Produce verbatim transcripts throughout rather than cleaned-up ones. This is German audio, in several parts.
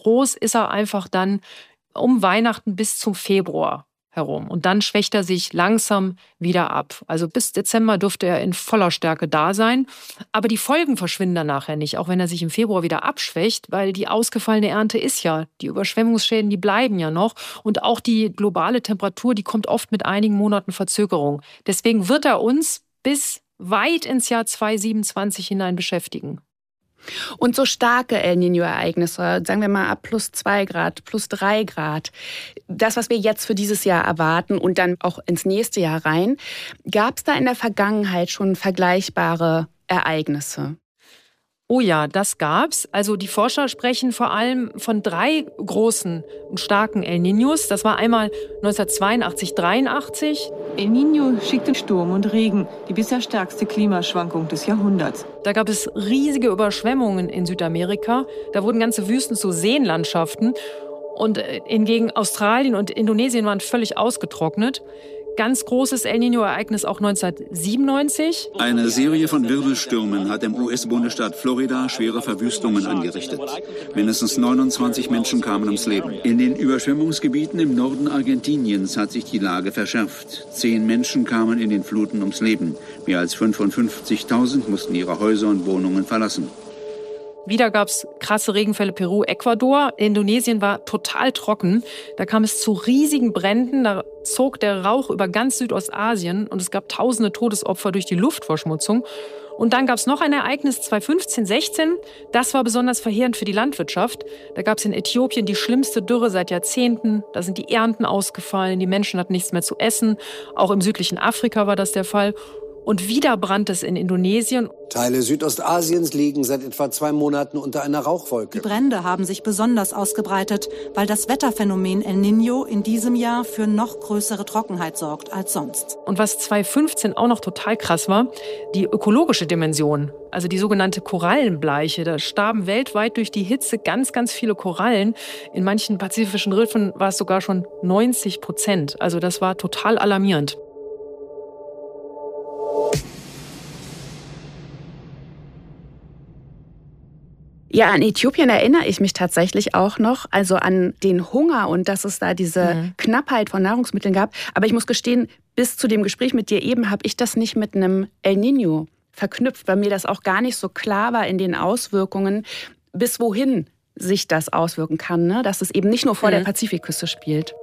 groß ist er einfach dann um Weihnachten bis zum Februar herum. Und dann schwächt er sich langsam wieder ab. Also bis Dezember dürfte er in voller Stärke da sein. Aber die Folgen verschwinden dann nachher nicht, auch wenn er sich im Februar wieder abschwächt, weil die ausgefallene Ernte ist ja, die Überschwemmungsschäden, die bleiben ja noch. Und auch die globale Temperatur, die kommt oft mit einigen Monaten Verzögerung. Deswegen wird er uns bis weit ins Jahr zweitausendsiebenundzwanzig hinein beschäftigen. Und so starke El Niño-Ereignisse, sagen wir mal ab plus zwei Grad, plus drei Grad, das, was wir jetzt für dieses Jahr erwarten und dann auch ins nächste Jahr rein, gab es da in der Vergangenheit schon vergleichbare Ereignisse? Oh ja, das gab's. Also die Forscher sprechen vor allem von drei großen und starken El Niños. Das war einmal neunzehnhundertzweiundachtzig dreiundachtzig. El Niño schickte Sturm und Regen, die bisher stärkste Klimaschwankung des Jahrhunderts. Da gab es riesige Überschwemmungen in Südamerika. Da wurden ganze Wüsten zu Seenlandschaften. Und hingegen Australien und Indonesien waren völlig ausgetrocknet. Ganz großes El Niño-Ereignis auch neunzehnhundertsiebenundneunzig. Eine Serie von Wirbelstürmen hat im U S-Bundesstaat Florida schwere Verwüstungen angerichtet. Mindestens neunundzwanzig Menschen kamen ums Leben. In den Überschwemmungsgebieten im Norden Argentiniens hat sich die Lage verschärft. Zehn Menschen kamen in den Fluten ums Leben. Mehr als fünfundfünfzigtausend mussten ihre Häuser und Wohnungen verlassen. Wieder gab es krasse Regenfälle Peru, Ecuador. Indonesien war total trocken. Da kam es zu riesigen Bränden. Da zog der Rauch über ganz Südostasien und es gab tausende Todesopfer durch die Luftverschmutzung. Und dann gab es noch ein Ereignis zweitausendfünfzehn sechzehn. Das war besonders verheerend für die Landwirtschaft. Da gab es in Äthiopien die schlimmste Dürre seit Jahrzehnten. Da sind die Ernten ausgefallen, die Menschen hatten nichts mehr zu essen. Auch im südlichen Afrika war das der Fall. Und wieder brannte es in Indonesien. Teile Südostasiens liegen seit etwa zwei Monaten unter einer Rauchwolke. Die Brände haben sich besonders ausgebreitet, weil das Wetterphänomen El Niño in diesem Jahr für noch größere Trockenheit sorgt als sonst. Und was zweitausendfünfzehn auch noch total krass war, die ökologische Dimension, also die sogenannte Korallenbleiche. Da starben weltweit durch die Hitze ganz, ganz viele Korallen. In manchen pazifischen Riffen war es sogar schon neunzig Prozent. Also das war total alarmierend. Ja, an Äthiopien erinnere ich mich tatsächlich auch noch, also an den Hunger und dass es da diese mhm. Knappheit von Nahrungsmitteln gab. Aber ich muss gestehen, bis zu dem Gespräch mit dir eben habe ich das nicht mit einem El Niño verknüpft, weil mir das auch gar nicht so klar war in den Auswirkungen, bis wohin sich das auswirken kann, ne? Dass es eben nicht nur vor mhm. der Pazifikküste spielt.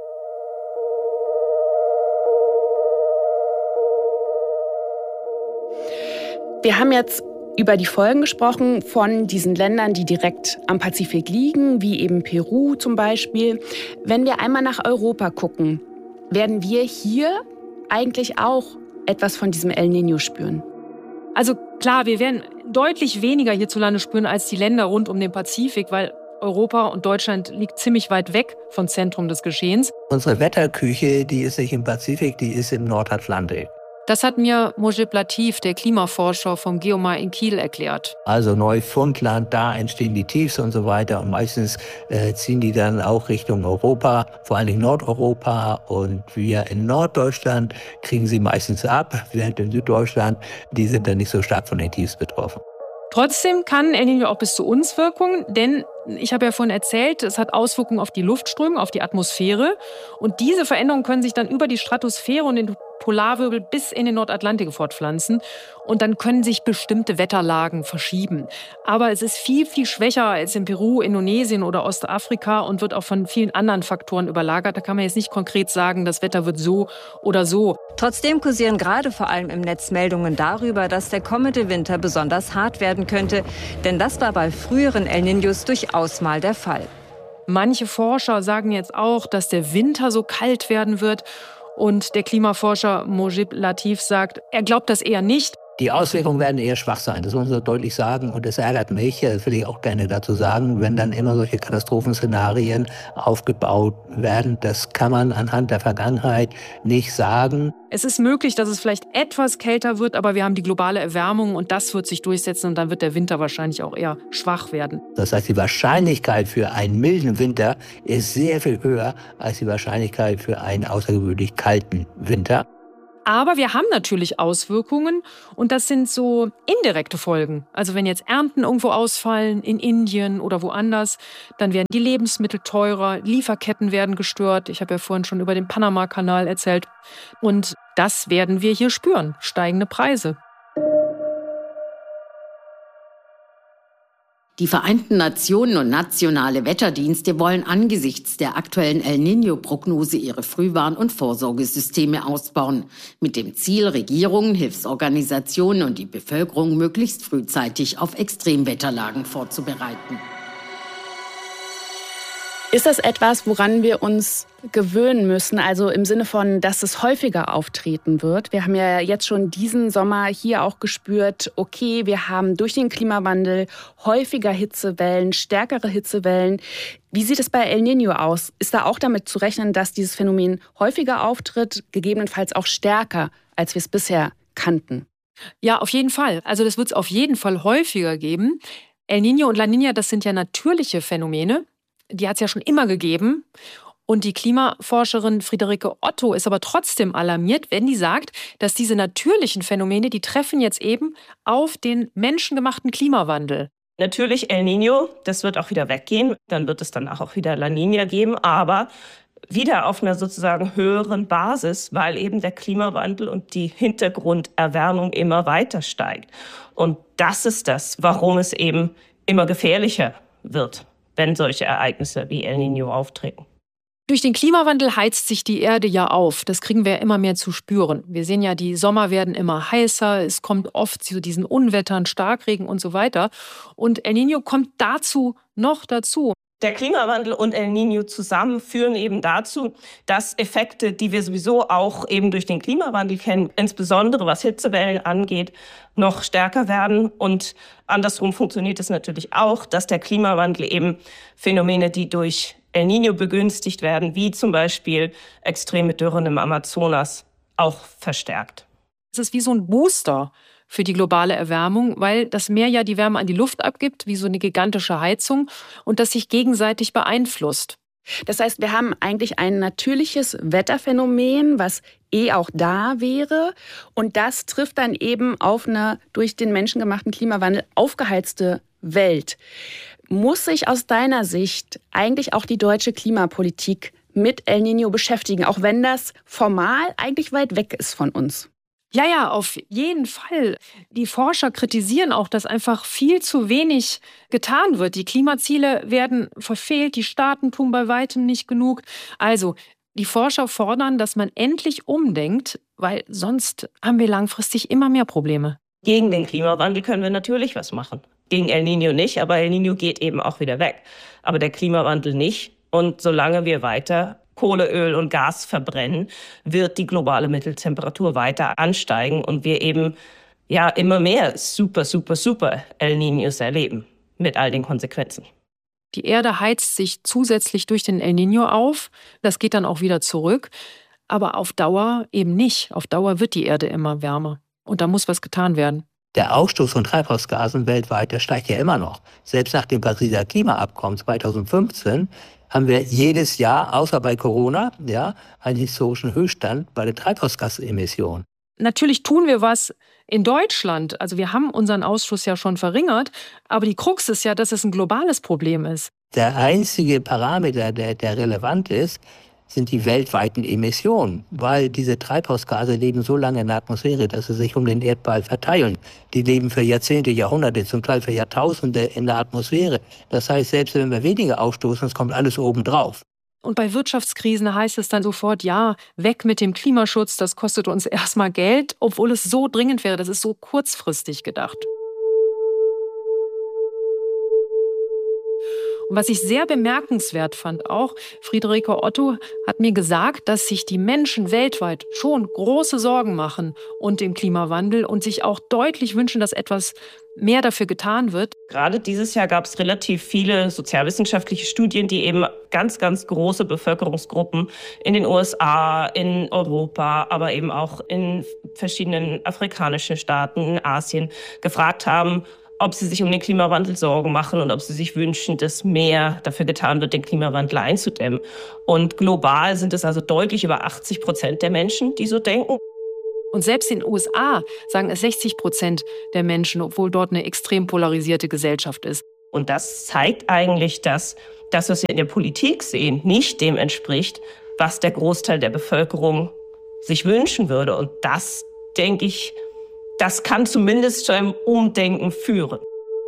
Wir haben jetzt über die Folgen gesprochen von diesen Ländern, die direkt am Pazifik liegen, wie eben Peru zum Beispiel. Wenn wir einmal nach Europa gucken, werden wir hier eigentlich auch etwas von diesem El Niño spüren? Also klar, wir werden deutlich weniger hierzulande spüren als die Länder rund um den Pazifik, weil Europa und Deutschland liegt ziemlich weit weg vom Zentrum des Geschehens. Unsere Wetterküche, die ist nicht im Pazifik, die ist im Nordatlantik. Das hat mir Mojib Latif, der Klimaforscher vom Geomar in Kiel, erklärt. Also Neufundland, da entstehen die Tiefs und so weiter. Und meistens äh, ziehen die dann auch Richtung Europa, vor allen Dingen Nordeuropa. Und wir in Norddeutschland kriegen sie meistens ab, während in Süddeutschland, die sind dann nicht so stark von den Tiefs betroffen. Trotzdem kann El Niño auch bis zu uns wirken, denn ich habe ja vorhin erzählt, es hat Auswirkungen auf die Luftströme, auf die Atmosphäre. Und diese Veränderungen können sich dann über die Stratosphäre und den Polarwirbel bis in den Nordatlantik fortpflanzen. Und dann können sich bestimmte Wetterlagen verschieben. Aber es ist viel, viel schwächer als in Peru, Indonesien oder Ostafrika und wird auch von vielen anderen Faktoren überlagert. Da kann man jetzt nicht konkret sagen, das Wetter wird so oder so. Trotzdem kursieren gerade vor allem im Netz Meldungen darüber, dass der kommende Winter besonders hart werden könnte. Denn das war bei früheren El Niños durchaus mal der Fall. Manche Forscher sagen jetzt auch, dass der Winter so kalt werden wird. Und der Klimaforscher Mojib Latif sagt, er glaubt das eher nicht. Die Auswirkungen werden eher schwach sein, das muss man so deutlich sagen. Und das ärgert mich, das will ich auch gerne dazu sagen, wenn dann immer solche Katastrophenszenarien aufgebaut werden. Das kann man anhand der Vergangenheit nicht sagen. Es ist möglich, dass es vielleicht etwas kälter wird, aber wir haben die globale Erwärmung und das wird sich durchsetzen und dann wird der Winter wahrscheinlich auch eher schwach werden. Das heißt, die Wahrscheinlichkeit für einen milden Winter ist sehr viel höher als die Wahrscheinlichkeit für einen außergewöhnlich kalten Winter. Aber wir haben natürlich Auswirkungen und das sind so indirekte Folgen. Also wenn jetzt Ernten irgendwo ausfallen, in Indien oder woanders, dann werden die Lebensmittel teurer, Lieferketten werden gestört. Ich habe ja vorhin schon über den Panama-Kanal erzählt. Und das werden wir hier spüren, steigende Preise. Die Vereinten Nationen und nationale Wetterdienste wollen angesichts der aktuellen El Niño-Prognose ihre Frühwarn- und Vorsorgesysteme ausbauen, mit dem Ziel, Regierungen, Hilfsorganisationen und die Bevölkerung möglichst frühzeitig auf Extremwetterlagen vorzubereiten. Ist das etwas, woran wir uns gewöhnen müssen? Also im Sinne von, dass es häufiger auftreten wird. Wir haben ja jetzt schon diesen Sommer hier auch gespürt, okay, wir haben durch den Klimawandel häufiger Hitzewellen, stärkere Hitzewellen. Wie sieht es bei El Niño aus? Ist da auch damit zu rechnen, dass dieses Phänomen häufiger auftritt, gegebenenfalls auch stärker, als wir es bisher kannten? Ja, auf jeden Fall. Also das wird es auf jeden Fall häufiger geben. El Niño und La Niña, das sind ja natürliche Phänomene. Die hat es ja schon immer gegeben. Und die Klimaforscherin Friederike Otto ist aber trotzdem alarmiert, wenn die sagt, dass diese natürlichen Phänomene, die treffen jetzt eben auf den menschengemachten Klimawandel. Natürlich El Niño, das wird auch wieder weggehen. Dann wird es danach auch wieder La Niña geben, aber wieder auf einer sozusagen höheren Basis, weil eben der Klimawandel und die Hintergrunderwärmung immer weiter steigt. Und das ist das, warum es eben immer gefährlicher wird, wenn solche Ereignisse wie El Niño auftreten. Durch den Klimawandel heizt sich die Erde ja auf. Das kriegen wir ja immer mehr zu spüren. Wir sehen ja, die Sommer werden immer heißer. Es kommt oft zu diesen Unwettern, Starkregen und so weiter. Und El Niño kommt dazu noch dazu. Der Klimawandel und El Niño zusammen führen eben dazu, dass Effekte, die wir sowieso auch eben durch den Klimawandel kennen, insbesondere was Hitzewellen angeht, noch stärker werden. Und andersrum funktioniert es natürlich auch, dass der Klimawandel eben Phänomene, die durch El Niño begünstigt werden, wie zum Beispiel extreme Dürren im Amazonas, auch verstärkt. Es ist wie so ein Booster für die globale Erwärmung, weil das Meer ja die Wärme an die Luft abgibt, wie so eine gigantische Heizung und das sich gegenseitig beeinflusst. Das heißt, wir haben eigentlich ein natürliches Wetterphänomen, was eh auch da wäre. Und das trifft dann eben auf eine durch den menschengemachten Klimawandel aufgeheizte Welt. Muss sich aus deiner Sicht eigentlich auch die deutsche Klimapolitik mit El Niño beschäftigen, auch wenn das formal eigentlich weit weg ist von uns? Ja, ja, auf jeden Fall. Die Forscher kritisieren auch, dass einfach viel zu wenig getan wird. Die Klimaziele werden verfehlt, die Staaten tun bei weitem nicht genug. Also, die Forscher fordern, dass man endlich umdenkt, weil sonst haben wir langfristig immer mehr Probleme. Gegen den Klimawandel können wir natürlich was machen. Gegen El Niño nicht, aber El Niño geht eben auch wieder weg. Aber der Klimawandel nicht. Und solange wir weiter Kohle, Öl und Gas verbrennen, wird die globale Mitteltemperatur weiter ansteigen und wir eben ja immer mehr super, super, super El Niños erleben mit all den Konsequenzen. Die Erde heizt sich zusätzlich durch den El Niño auf. Das geht dann auch wieder zurück. Aber auf Dauer eben nicht. Auf Dauer wird die Erde immer wärmer. Und da muss was getan werden. Der Ausstoß von Treibhausgasen weltweit, der steigt ja immer noch. Selbst nach dem Pariser Klimaabkommen zweitausendfünfzehn haben wir jedes Jahr, außer bei Corona, ja, einen historischen Höchststand bei den Treibhausgasemissionen. Natürlich tun wir was in Deutschland. Also wir haben unseren Ausstoß ja schon verringert. Aber die Krux ist ja, dass es ein globales Problem ist. Der einzige Parameter, der, der relevant ist, sind die weltweiten Emissionen, weil diese Treibhausgase leben so lange in der Atmosphäre, dass sie sich um den Erdball verteilen. Die leben für Jahrzehnte, Jahrhunderte, zum Teil für Jahrtausende in der Atmosphäre. Das heißt, selbst wenn wir weniger ausstoßen, es kommt alles obendrauf. Und bei Wirtschaftskrisen heißt es dann sofort, ja, weg mit dem Klimaschutz, das kostet uns erstmal Geld, obwohl es so dringend wäre, das ist so kurzfristig gedacht. Und was ich sehr bemerkenswert fand auch, Friederike Otto hat mir gesagt, dass sich die Menschen weltweit schon große Sorgen machen und dem Klimawandel und sich auch deutlich wünschen, dass etwas mehr dafür getan wird. Gerade dieses Jahr gab es relativ viele sozialwissenschaftliche Studien, die eben ganz, ganz große Bevölkerungsgruppen in den U S A, in Europa, aber eben auch in verschiedenen afrikanischen Staaten, in Asien gefragt haben, ob sie sich um den Klimawandel Sorgen machen und ob sie sich wünschen, dass mehr dafür getan wird, den Klimawandel einzudämmen. Und global sind es also deutlich über achtzig Prozent der Menschen, die so denken. Und selbst in den U S A sagen es sechzig Prozent der Menschen, obwohl dort eine extrem polarisierte Gesellschaft ist. Und das zeigt eigentlich, dass das, was wir in der Politik sehen, nicht dem entspricht, was der Großteil der Bevölkerung sich wünschen würde. Und das, denke ich, das kann zumindest zu einem Umdenken führen.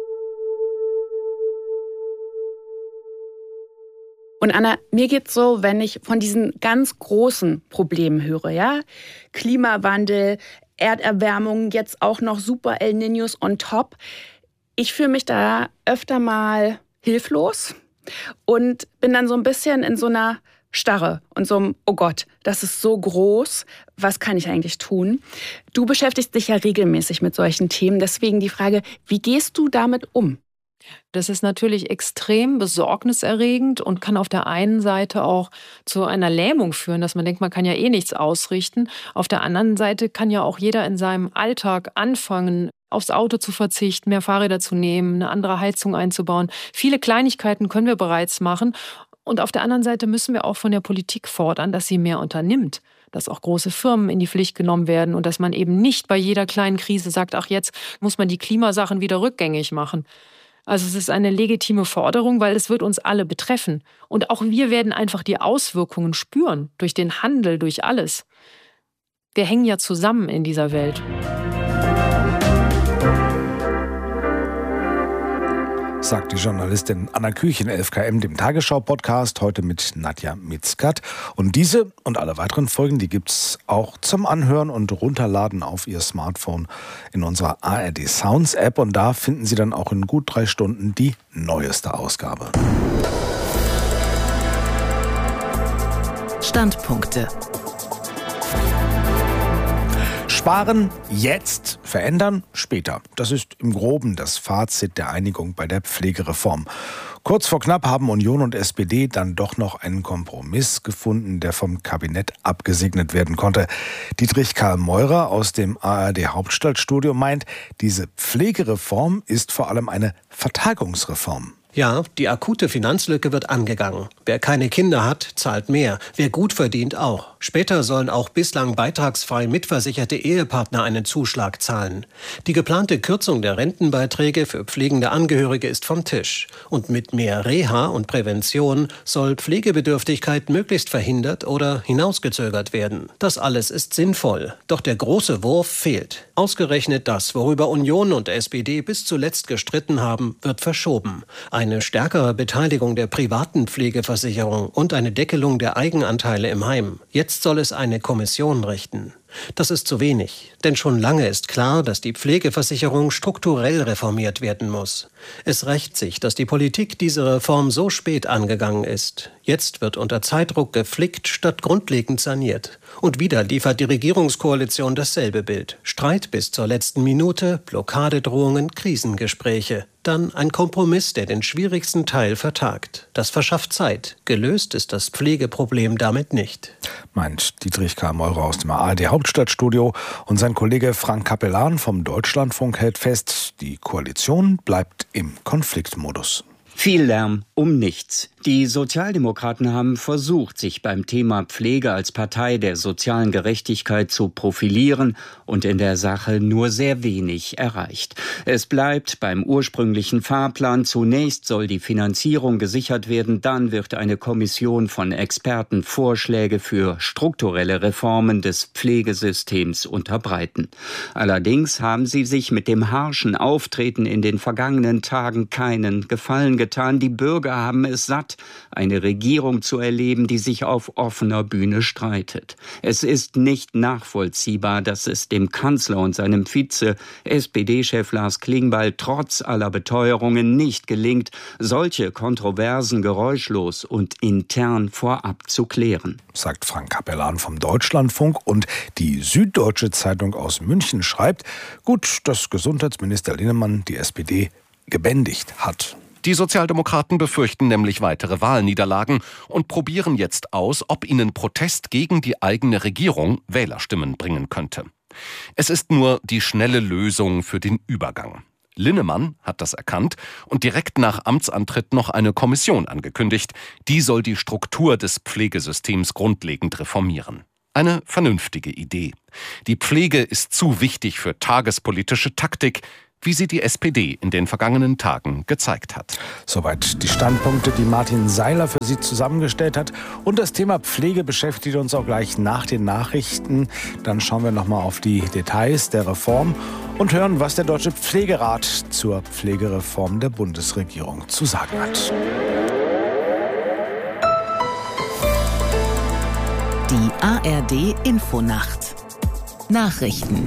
Und Anna, mir geht's so, wenn ich von diesen ganz großen Problemen höre, ja, Klimawandel, Erderwärmung, jetzt auch noch super El Niños on top. Ich fühle mich da öfter mal hilflos und bin dann so ein bisschen in so einer Starre und so einem, oh Gott, das ist so groß, was kann ich eigentlich tun? Du beschäftigst dich ja regelmäßig mit solchen Themen, deswegen die Frage, wie gehst du damit um? Das ist natürlich extrem besorgniserregend und kann auf der einen Seite auch zu einer Lähmung führen, dass man denkt, man kann ja eh nichts ausrichten. Auf der anderen Seite kann ja auch jeder in seinem Alltag anfangen, aufs Auto zu verzichten, mehr Fahrräder zu nehmen, eine andere Heizung einzubauen. Viele Kleinigkeiten können wir bereits machen. Und auf der anderen Seite müssen wir auch von der Politik fordern, dass sie mehr unternimmt, dass auch große Firmen in die Pflicht genommen werden und dass man eben nicht bei jeder kleinen Krise sagt, ach, jetzt muss man die Klimasachen wieder rückgängig machen. Also es ist eine legitime Forderung, weil es wird uns alle betreffen. Und auch wir werden einfach die Auswirkungen spüren, durch den Handel, durch alles. Wir hängen ja zusammen in dieser Welt. Sagt die Journalistin Anna Küch in elf K M, dem Tagesschau-Podcast, heute mit Nadja Mitzkat. Und diese und alle weiteren Folgen, die gibt's auch zum Anhören und Runterladen auf Ihr Smartphone in unserer A R D Sounds App. Und da finden Sie dann auch in gut drei Stunden die neueste Ausgabe. Standpunkte. Sparen jetzt, verändern später. Das ist im Groben das Fazit der Einigung bei der Pflegereform. Kurz vor knapp haben Union und S P D dann doch noch einen Kompromiss gefunden, der vom Kabinett abgesegnet werden konnte. Dietrich Karl Meurer aus dem A R D Hauptstadtstudio meint, diese Pflegereform ist vor allem eine Vertagungsreform. Ja, die akute Finanzlücke wird angegangen. Wer keine Kinder hat, zahlt mehr. Wer gut verdient, auch. Später sollen auch bislang beitragsfrei mitversicherte Ehepartner einen Zuschlag zahlen. Die geplante Kürzung der Rentenbeiträge für pflegende Angehörige ist vom Tisch. Und mit mehr Reha und Prävention soll Pflegebedürftigkeit möglichst verhindert oder hinausgezögert werden. Das alles ist sinnvoll. Doch der große Wurf fehlt. Ausgerechnet das, worüber Union und S P D bis zuletzt gestritten haben, wird verschoben. Eine stärkere Beteiligung der privaten Pflegeversicherung und eine Deckelung der Eigenanteile im Heim. Jetzt soll es eine Kommission richten. Das ist zu wenig, denn schon lange ist klar, dass die Pflegeversicherung strukturell reformiert werden muss. Es rächt sich, dass die Politik diese Reform so spät angegangen ist. Jetzt wird unter Zeitdruck geflickt statt grundlegend saniert. Und wieder liefert die Regierungskoalition dasselbe Bild. Streit bis zur letzten Minute, Blockadedrohungen, Krisengespräche. Dann ein Kompromiss, der den schwierigsten Teil vertagt. Das verschafft Zeit. Gelöst ist das Pflegeproblem damit nicht. Meint Dietrich Karl Meurer aus dem A R D Hauptstadtstudio. Und sein Kollege Frank Capellan vom Deutschlandfunk hält fest, die Koalition bleibt im Konfliktmodus. Viel Lärm um nichts. Die Sozialdemokraten haben versucht, sich beim Thema Pflege als Partei der sozialen Gerechtigkeit zu profilieren und in der Sache nur sehr wenig erreicht. Es bleibt beim ursprünglichen Fahrplan. Zunächst soll die Finanzierung gesichert werden, dann wird eine Kommission von Experten Vorschläge für strukturelle Reformen des Pflegesystems unterbreiten. Allerdings haben sie sich mit dem harschen Auftreten in den vergangenen Tagen keinen Gefallen getan. Die Bürger haben es satt, eine Regierung zu erleben, die sich auf offener Bühne streitet. Es ist nicht nachvollziehbar, dass es dem Kanzler und seinem Vize, S P D-Chef Lars Klingbeil, trotz aller Beteuerungen nicht gelingt, solche Kontroversen geräuschlos und intern vorab zu klären. Sagt Frank Capellan vom Deutschlandfunk. Und die Süddeutsche Zeitung aus München schreibt, gut, dass Gesundheitsminister Linnemann die S P D gebändigt hat. Die Sozialdemokraten befürchten nämlich weitere Wahlniederlagen und probieren jetzt aus, ob ihnen Protest gegen die eigene Regierung Wählerstimmen bringen könnte. Es ist nur die schnelle Lösung für den Übergang. Linnemann hat das erkannt und direkt nach Amtsantritt noch eine Kommission angekündigt. Die soll die Struktur des Pflegesystems grundlegend reformieren. Eine vernünftige Idee. Die Pflege ist zu wichtig für tagespolitische Taktik, wie sie die S P D in den vergangenen Tagen gezeigt hat. Soweit die Standpunkte, die Martin Seiler für Sie zusammengestellt hat. Und das Thema Pflege beschäftigt uns auch gleich nach den Nachrichten. Dann schauen wir nochmal auf die Details der Reform und hören, was der Deutsche Pflegerat zur Pflegereform der Bundesregierung zu sagen hat. Die A R D Infonacht. Nachrichten.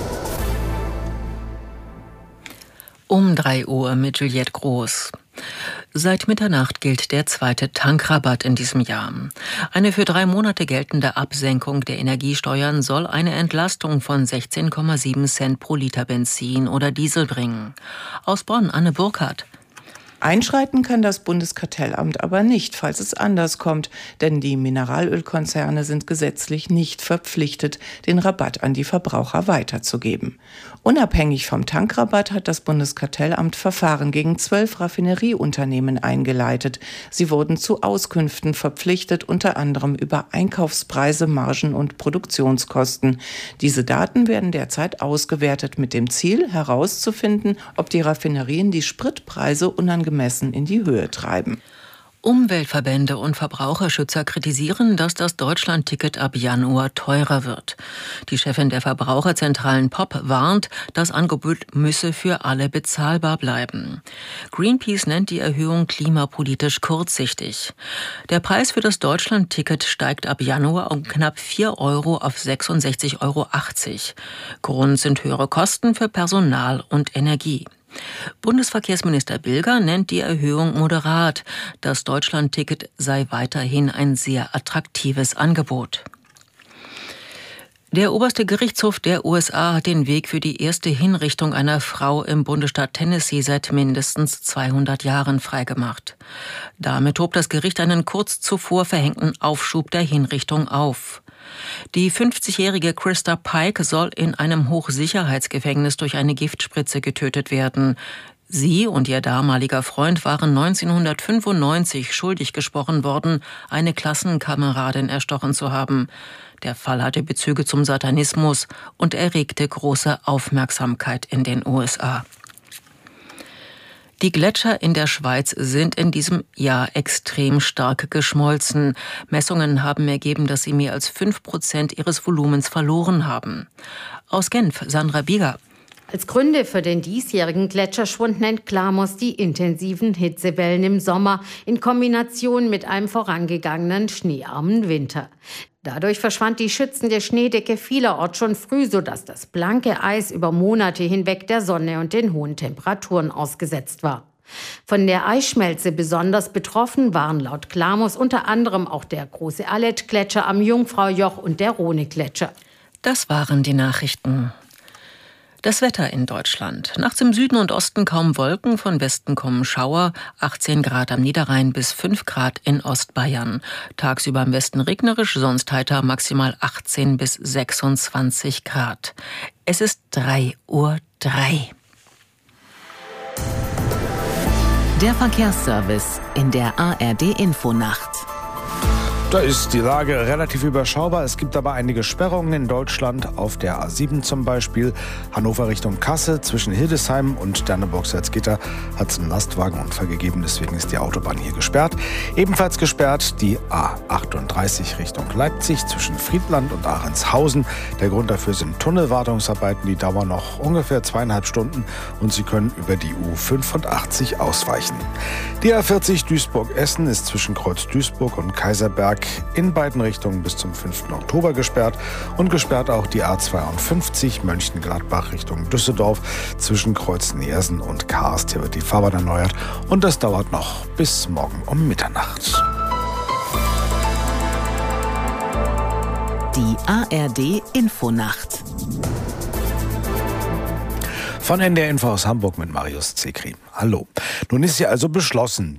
Um drei Uhr mit Juliette Groß. Seit Mitternacht gilt der zweite Tankrabatt in diesem Jahr. Eine für drei Monate geltende Absenkung der Energiesteuern soll eine Entlastung von sechzehn Komma sieben Cent pro Liter Benzin oder Diesel bringen. Aus Bonn, Anne Burkhardt. Einschreiten kann das Bundeskartellamt aber nicht, falls es anders kommt, denn die Mineralölkonzerne sind gesetzlich nicht verpflichtet, den Rabatt an die Verbraucher weiterzugeben. Unabhängig vom Tankrabatt hat das Bundeskartellamt Verfahren gegen zwölf Raffinerieunternehmen eingeleitet. Sie wurden zu Auskünften verpflichtet, unter anderem über Einkaufspreise, Margen und Produktionskosten. Diese Daten werden derzeit ausgewertet mit dem Ziel, herauszufinden, ob die Raffinerien die Spritpreise unangemessen in die Höhe treiben. Umweltverbände und Verbraucherschützer kritisieren, dass das Deutschland-Ticket ab Januar teurer wird. Die Chefin der Verbraucherzentralen P O P warnt, das Angebot müsse für alle bezahlbar bleiben. Greenpeace nennt die Erhöhung klimapolitisch kurzsichtig. Der Preis für das Deutschland-Ticket steigt ab Januar um knapp vier Euro auf sechsundsechzig Euro achtzig. Grund sind höhere Kosten für Personal und Energie. Bundesverkehrsminister Bilger nennt die Erhöhung moderat. Das Deutschland-Ticket sei weiterhin ein sehr attraktives Angebot. Der oberste Gerichtshof der U S A hat den Weg für die erste Hinrichtung einer Frau im Bundesstaat Tennessee seit mindestens zweihundert Jahren freigemacht. Damit hob das Gericht einen kurz zuvor verhängten Aufschub der Hinrichtung auf. Die fünfzigjährige Krista Pike soll in einem Hochsicherheitsgefängnis durch eine Giftspritze getötet werden. Sie und ihr damaliger Freund waren neunzehnhundertfünfundneunzig schuldig gesprochen worden, eine Klassenkameradin erstochen zu haben. Der Fall hatte Bezüge zum Satanismus und erregte große Aufmerksamkeit in den U S A. Die Gletscher in der Schweiz sind in diesem Jahr extrem stark geschmolzen. Messungen haben ergeben, dass sie mehr als fünf Prozent ihres Volumens verloren haben. Aus Genf, Sandra Bieger. Als Gründe für den diesjährigen Gletscherschwund nennt Klamos die intensiven Hitzewellen im Sommer in Kombination mit einem vorangegangenen schneearmen Winter. Dadurch verschwand die schützende Schneedecke vielerorts schon früh, sodass das blanke Eis über Monate hinweg der Sonne und den hohen Temperaturen ausgesetzt war. Von der Eisschmelze besonders betroffen waren laut Klamos unter anderem auch der große Alet-Gletscher am Jungfraujoch und der Rhone-Gletscher. Das waren die Nachrichten. Das Wetter in Deutschland. Nachts im Süden und Osten kaum Wolken, von Westen kommen Schauer, achtzehn Grad am Niederrhein bis fünf Grad in Ostbayern. Tagsüber im Westen regnerisch, sonst heiter, maximal achtzehn bis sechsundzwanzig Grad. Es ist drei Uhr drei. Der Verkehrsservice in der A R D Infonacht. Da ist die Lage relativ überschaubar. Es gibt aber einige Sperrungen in Deutschland. Auf der A sieben zum Beispiel. Hannover Richtung Kassel zwischen Hildesheim und Derneburg-Salzgitter hat es einen Lastwagenunfall gegeben. Deswegen ist die Autobahn hier gesperrt. Ebenfalls gesperrt die A achtunddreißig Richtung Leipzig zwischen Friedland und Ahrенshausen. Der Grund dafür sind Tunnelwartungsarbeiten. Die dauern noch ungefähr zweieinhalb Stunden und Sie können über die U fünfundachtzig ausweichen. Die A vierzig Duisburg-Essen ist zwischen Kreuz Duisburg und Kaiserberg in beiden Richtungen bis zum fünften Oktober gesperrt und gesperrt auch die A zweiundfünfzig Mönchengladbach Richtung Düsseldorf zwischen Kreuz Neersen und Karst. Hier wird die Fahrbahn erneuert und das dauert noch bis morgen um Mitternacht. Die A R D Infonacht. Von N D R Info aus Hamburg mit Marius Zekri. Hallo. Nun ist ja also beschlossen, die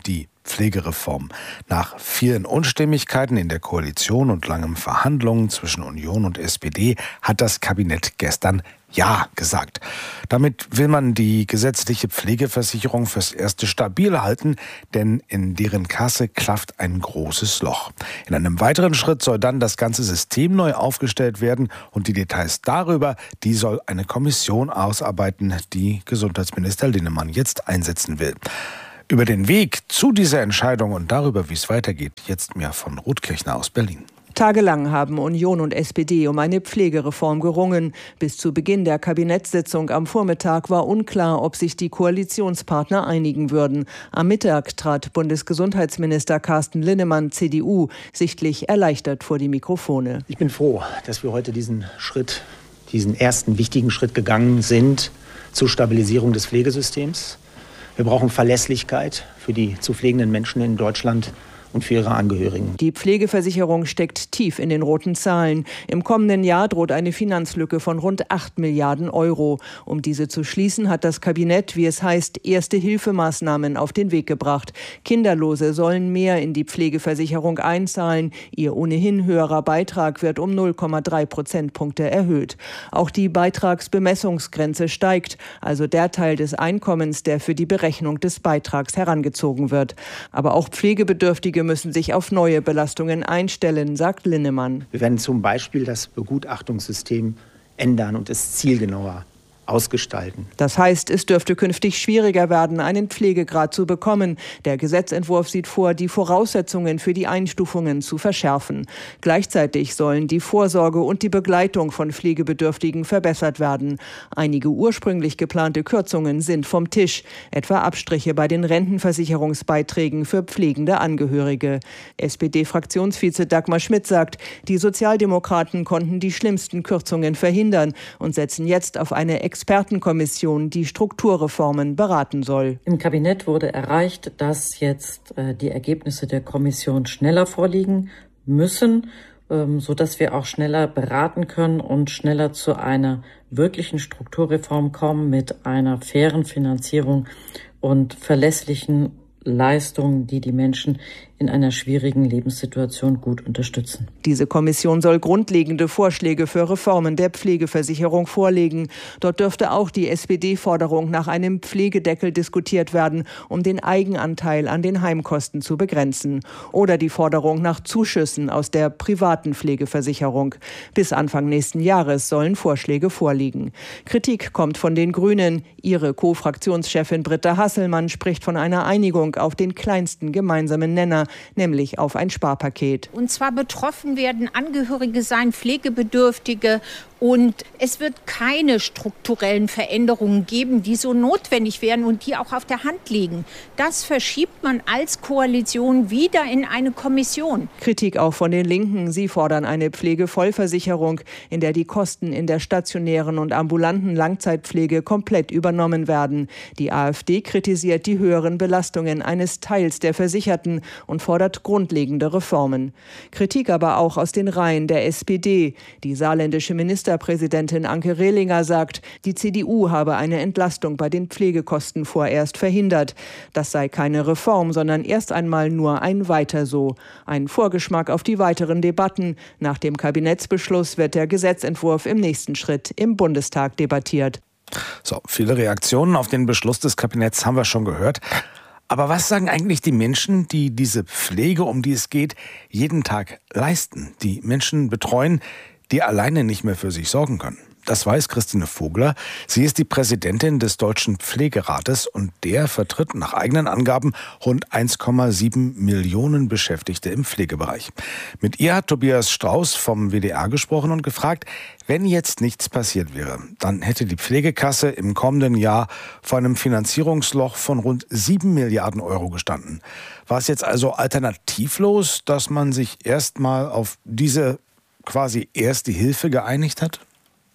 Pflegereform. Nach vielen Unstimmigkeiten in der Koalition und langen Verhandlungen zwischen Union und S P D hat das Kabinett gestern Ja gesagt. Damit will man die gesetzliche Pflegeversicherung fürs Erste stabil halten, denn in deren Kasse klafft ein großes Loch. In einem weiteren Schritt soll dann das ganze System neu aufgestellt werden und die Details darüber, die soll eine Kommission ausarbeiten, die Gesundheitsminister Linnemann jetzt einsetzen will. Über den Weg zu dieser Entscheidung und darüber, wie es weitergeht, jetzt mehr von Ruth Kirchner aus Berlin. Tagelang haben Union und S P D um eine Pflegereform gerungen. Bis zu Beginn der Kabinettssitzung am Vormittag war unklar, ob sich die Koalitionspartner einigen würden. Am Mittag trat Bundesgesundheitsminister Carsten Linnemann, C D U, sichtlich erleichtert vor die Mikrofone. Ich bin froh, dass wir heute diesen Schritt, diesen ersten wichtigen Schritt gegangen sind zur Stabilisierung des Pflegesystems. Wir brauchen Verlässlichkeit für die zu pflegenden Menschen in Deutschland und für ihre Angehörigen. Die Pflegeversicherung steckt tief in den roten Zahlen. Im kommenden Jahr droht eine Finanzlücke von rund acht Milliarden Euro. Um diese zu schließen, hat das Kabinett, wie es heißt, Erste-Hilfemaßnahmen auf den Weg gebracht. Kinderlose sollen mehr in die Pflegeversicherung einzahlen. Ihr ohnehin höherer Beitrag wird um null Komma drei Prozentpunkte erhöht. Auch die Beitragsbemessungsgrenze steigt, also der Teil des Einkommens, der für die Berechnung des Beitrags herangezogen wird. Aber auch Pflegebedürftige müssen sich auf neue Belastungen einstellen, sagt Linnemann. Wir werden zum Beispiel das Begutachtungssystem ändern und es zielgenauer ausgestalten. Das heißt, es dürfte künftig schwieriger werden, einen Pflegegrad zu bekommen. Der Gesetzentwurf sieht vor, die Voraussetzungen für die Einstufungen zu verschärfen. Gleichzeitig sollen die Vorsorge und die Begleitung von Pflegebedürftigen verbessert werden. Einige ursprünglich geplante Kürzungen sind vom Tisch, etwa Abstriche bei den Rentenversicherungsbeiträgen für pflegende Angehörige. S P D-Fraktionsvize Dagmar Schmidt sagt, die Sozialdemokraten konnten die schlimmsten Kürzungen verhindern und setzen jetzt auf eine Expertenkommission, die Strukturreformen beraten soll. Im Kabinett wurde erreicht, dass jetzt äh, die Ergebnisse der Kommission schneller vorliegen müssen, ähm, sodass wir auch schneller beraten können und schneller zu einer wirklichen Strukturreform kommen mit einer fairen Finanzierung und verlässlichen Leistungen, die die Menschen in einer schwierigen Lebenssituation gut unterstützen. Diese Kommission soll grundlegende Vorschläge für Reformen der Pflegeversicherung vorlegen. Dort dürfte auch die S P D-Forderung nach einem Pflegedeckel diskutiert werden, um den Eigenanteil an den Heimkosten zu begrenzen. Oder die Forderung nach Zuschüssen aus der privaten Pflegeversicherung. Bis Anfang nächsten Jahres sollen Vorschläge vorliegen. Kritik kommt von den Grünen. Ihre Co-Fraktionschefin Britta Hasselmann spricht von einer Einigung auf den kleinsten gemeinsamen Nenner, nämlich auf ein Sparpaket. Und zwar betroffen werden Angehörige sein, Pflegebedürftige. Und es wird keine strukturellen Veränderungen geben, die so notwendig wären und die auch auf der Hand liegen. Das verschiebt man als Koalition wieder in eine Kommission. Kritik auch von den Linken. Sie fordern eine Pflegevollversicherung, in der die Kosten in der stationären und ambulanten Langzeitpflege komplett übernommen werden. Die AfD kritisiert die höheren Belastungen eines Teils der Versicherten und fordert grundlegende Reformen. Kritik aber auch aus den Reihen der S P D. Die saarländische Ministerpräsidentin Anke Rehlinger sagt, die C D U habe eine Entlastung bei den Pflegekosten vorerst verhindert. Das sei keine Reform, sondern erst einmal nur ein Weiter so. Ein Vorgeschmack auf die weiteren Debatten. Nach dem Kabinettsbeschluss wird der Gesetzentwurf im nächsten Schritt im Bundestag debattiert. So, viele Reaktionen auf den Beschluss des Kabinetts haben wir schon gehört. Aber was sagen eigentlich die Menschen, die diese Pflege, um die es geht, jeden Tag leisten? Die Menschen betreuen, die alleine nicht mehr für sich sorgen können. Das weiß Christine Vogler. Sie ist die Präsidentin des Deutschen Pflegerates und der vertritt nach eigenen Angaben rund eins Komma sieben Millionen Beschäftigte im Pflegebereich. Mit ihr hat Tobias Strauß vom W D R gesprochen und gefragt, wenn jetzt nichts passiert wäre, dann hätte die Pflegekasse im kommenden Jahr vor einem Finanzierungsloch von rund sieben Milliarden Euro gestanden. War es jetzt also alternativlos, dass man sich erstmal auf diese quasi erste Hilfe geeinigt hat?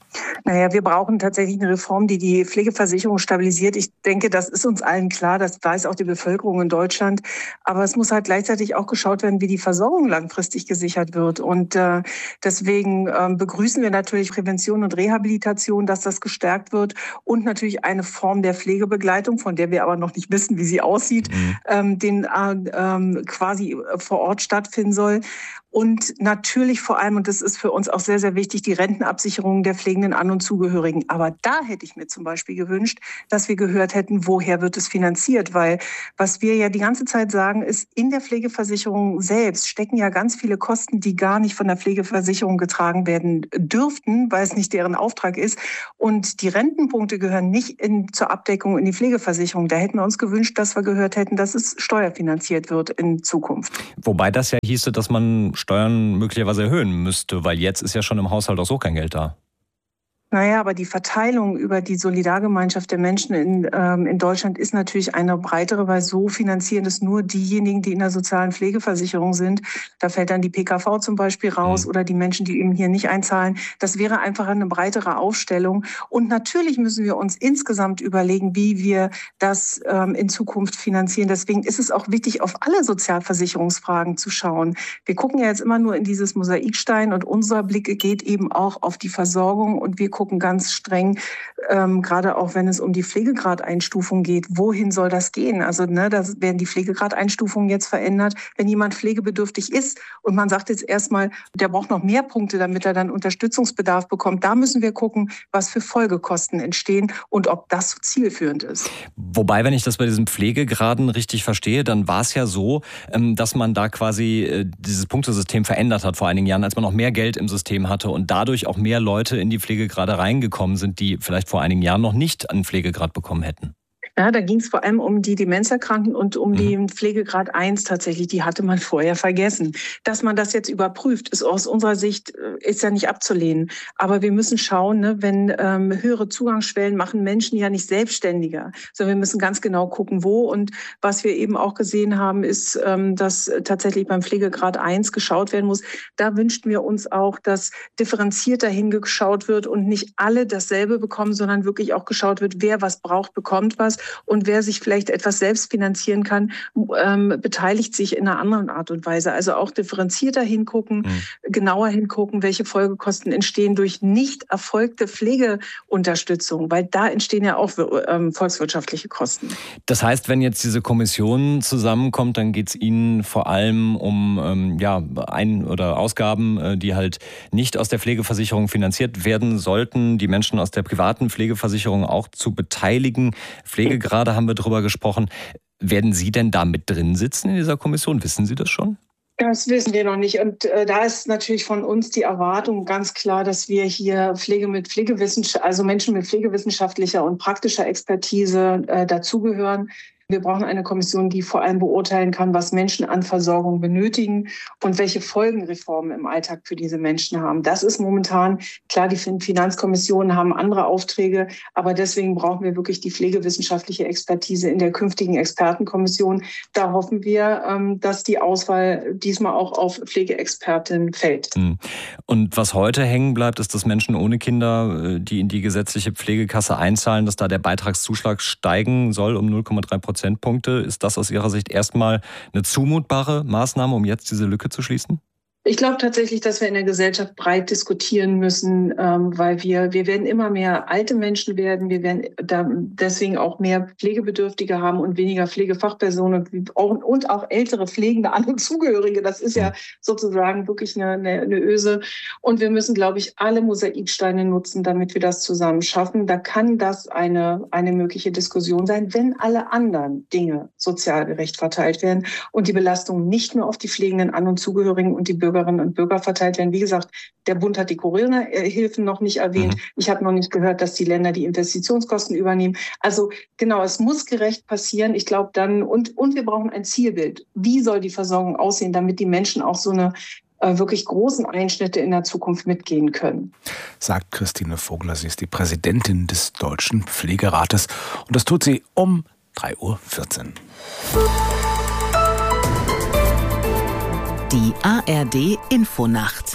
Naja, wir brauchen tatsächlich eine Reform, die die Pflegeversicherung stabilisiert. Ich denke, das ist uns allen klar. Das weiß auch die Bevölkerung in Deutschland. Aber es muss halt gleichzeitig auch geschaut werden, wie die Versorgung langfristig gesichert wird. Und äh, deswegen äh, begrüßen wir natürlich Prävention und Rehabilitation, dass das gestärkt wird. Und natürlich eine Form der Pflegebegleitung, von der wir aber noch nicht wissen, wie sie aussieht, mhm. ähm, den äh, äh, quasi vor Ort stattfinden soll. Und natürlich vor allem, und das ist für uns auch sehr, sehr wichtig, die Rentenabsicherung der pflegenden An- und Zugehörigen. Aber da hätte ich mir zum Beispiel gewünscht, dass wir gehört hätten, woher wird es finanziert? Weil was wir ja die ganze Zeit sagen, ist, in der Pflegeversicherung selbst stecken ja ganz viele Kosten, die gar nicht von der Pflegeversicherung getragen werden dürften, weil es nicht deren Auftrag ist. Und die Rentenpunkte gehören nicht in, zur Abdeckung in die Pflegeversicherung. Da hätten wir uns gewünscht, dass wir gehört hätten, dass es steuerfinanziert wird in Zukunft. Wobei das ja hieße, dass man Steuern möglicherweise erhöhen müsste, weil jetzt ist ja schon im Haushalt auch so kein Geld da. Naja, aber die Verteilung über die Solidargemeinschaft der Menschen in, ähm, in Deutschland ist natürlich eine breitere, weil so finanzieren es nur diejenigen, die in der sozialen Pflegeversicherung sind. Da fällt dann die P K V zum Beispiel raus mhm. oder die Menschen, die eben hier nicht einzahlen. Das wäre einfach eine breitere Aufstellung. Und natürlich müssen wir uns insgesamt überlegen, wie wir das ähm, in Zukunft finanzieren. Deswegen ist es auch wichtig, auf alle Sozialversicherungsfragen zu schauen. Wir gucken ja jetzt immer nur in dieses Mosaikstein und unser Blick geht eben auch auf die Versorgung und wir gucken ganz streng, ähm, gerade auch wenn es um die Pflegegradeinstufung geht, wohin soll das gehen? Also ne, da werden die Pflegegradeinstufungen jetzt verändert. Wenn jemand pflegebedürftig ist und man sagt jetzt erstmal, der braucht noch mehr Punkte, damit er dann Unterstützungsbedarf bekommt, da müssen wir gucken, was für Folgekosten entstehen und ob das zielführend ist. Wobei, wenn ich das bei diesen Pflegegraden richtig verstehe, dann war es ja so, dass man da quasi dieses Punktesystem verändert hat vor einigen Jahren, als man noch mehr Geld im System hatte und dadurch auch mehr Leute in die Pflegegrade reingekommen sind, die vielleicht vor einigen Jahren noch nicht einen Pflegegrad bekommen hätten. Ja, da ging es vor allem um die Demenzerkrankten und um mhm. den Pflegegrad eins tatsächlich. Die hatte man vorher vergessen. Dass man das jetzt überprüft, ist aus unserer Sicht ist ja nicht abzulehnen. Aber wir müssen schauen, ne, wenn ähm, höhere Zugangsschwellen machen Menschen ja nicht selbstständiger, sondern wir müssen ganz genau gucken, wo. Und was wir eben auch gesehen haben, ist, ähm, dass tatsächlich beim Pflegegrad eins geschaut werden muss. Da wünschten wir uns auch, dass differenzierter hingeschaut wird und nicht alle dasselbe bekommen, sondern wirklich auch geschaut wird, wer was braucht, bekommt was. Und wer sich vielleicht etwas selbst finanzieren kann, ähm, beteiligt sich in einer anderen Art und Weise. Also auch differenzierter hingucken, mhm. genauer hingucken, welche Folgekosten entstehen durch nicht erfolgte Pflegeunterstützung, weil da entstehen ja auch ähm, volkswirtschaftliche Kosten. Das heißt, wenn jetzt diese Kommission zusammenkommt, dann geht es Ihnen vor allem um ähm, ja, Ein- oder Ausgaben, die halt nicht aus der Pflegeversicherung finanziert werden sollten, die Menschen aus der privaten Pflegeversicherung auch zu beteiligen. Pflege Gerade haben wir drüber gesprochen. Werden Sie denn da mit drin sitzen in dieser Kommission? Wissen Sie das schon? Das wissen wir noch nicht. Und äh, da ist natürlich von uns die Erwartung ganz klar, dass wir hier Pflege mit Pflegewissenschaft, also Menschen mit pflegewissenschaftlicher und praktischer Expertise äh, dazugehören. Wir brauchen eine Kommission, die vor allem beurteilen kann, was Menschen an Versorgung benötigen und welche Folgen Reformen im Alltag für diese Menschen haben. Das ist momentan, klar, die Finanzkommissionen haben andere Aufträge, aber deswegen brauchen wir wirklich die pflegewissenschaftliche Expertise in der künftigen Expertenkommission. Da hoffen wir, dass die Auswahl diesmal auch auf Pflegeexpertin fällt. Und was heute hängen bleibt, ist, dass Menschen ohne Kinder, die in die gesetzliche Pflegekasse einzahlen, dass da der Beitragszuschlag steigen soll um null Komma drei Prozentpunkte. Ist das aus Ihrer Sicht erstmal eine zumutbare Maßnahme, um jetzt diese Lücke zu schließen? Ich glaube tatsächlich, dass wir in der Gesellschaft breit diskutieren müssen, ähm, weil wir wir werden immer mehr alte Menschen werden. Wir werden da deswegen auch mehr Pflegebedürftige haben und weniger Pflegefachpersonen und, und auch ältere pflegende An- und Zugehörige. Das ist ja sozusagen wirklich eine, eine, eine Öse. Und wir müssen, glaube ich, alle Mosaiksteine nutzen, damit wir das zusammen schaffen. Da kann das eine, eine mögliche Diskussion sein, wenn alle anderen Dinge sozial gerecht verteilt werden und die Belastung nicht nur auf die pflegenden An- und Zugehörigen und die Bürger Bürgerinnen und Bürger verteilt werden. Wie gesagt, der Bund hat die Corona-Hilfen noch nicht erwähnt. Mhm. Ich habe noch nicht gehört, dass die Länder die Investitionskosten übernehmen. Also genau, es muss gerecht passieren. Ich glaube dann, und, und wir brauchen ein Zielbild. Wie soll die Versorgung aussehen, damit die Menschen auch so eine äh, wirklich großen Einschnitte in der Zukunft mitgehen können? Sagt Christine Vogler. Sie ist die Präsidentin des Deutschen Pflegerates. Und das tut sie um drei Uhr vierzehn. Die A R D Infonacht.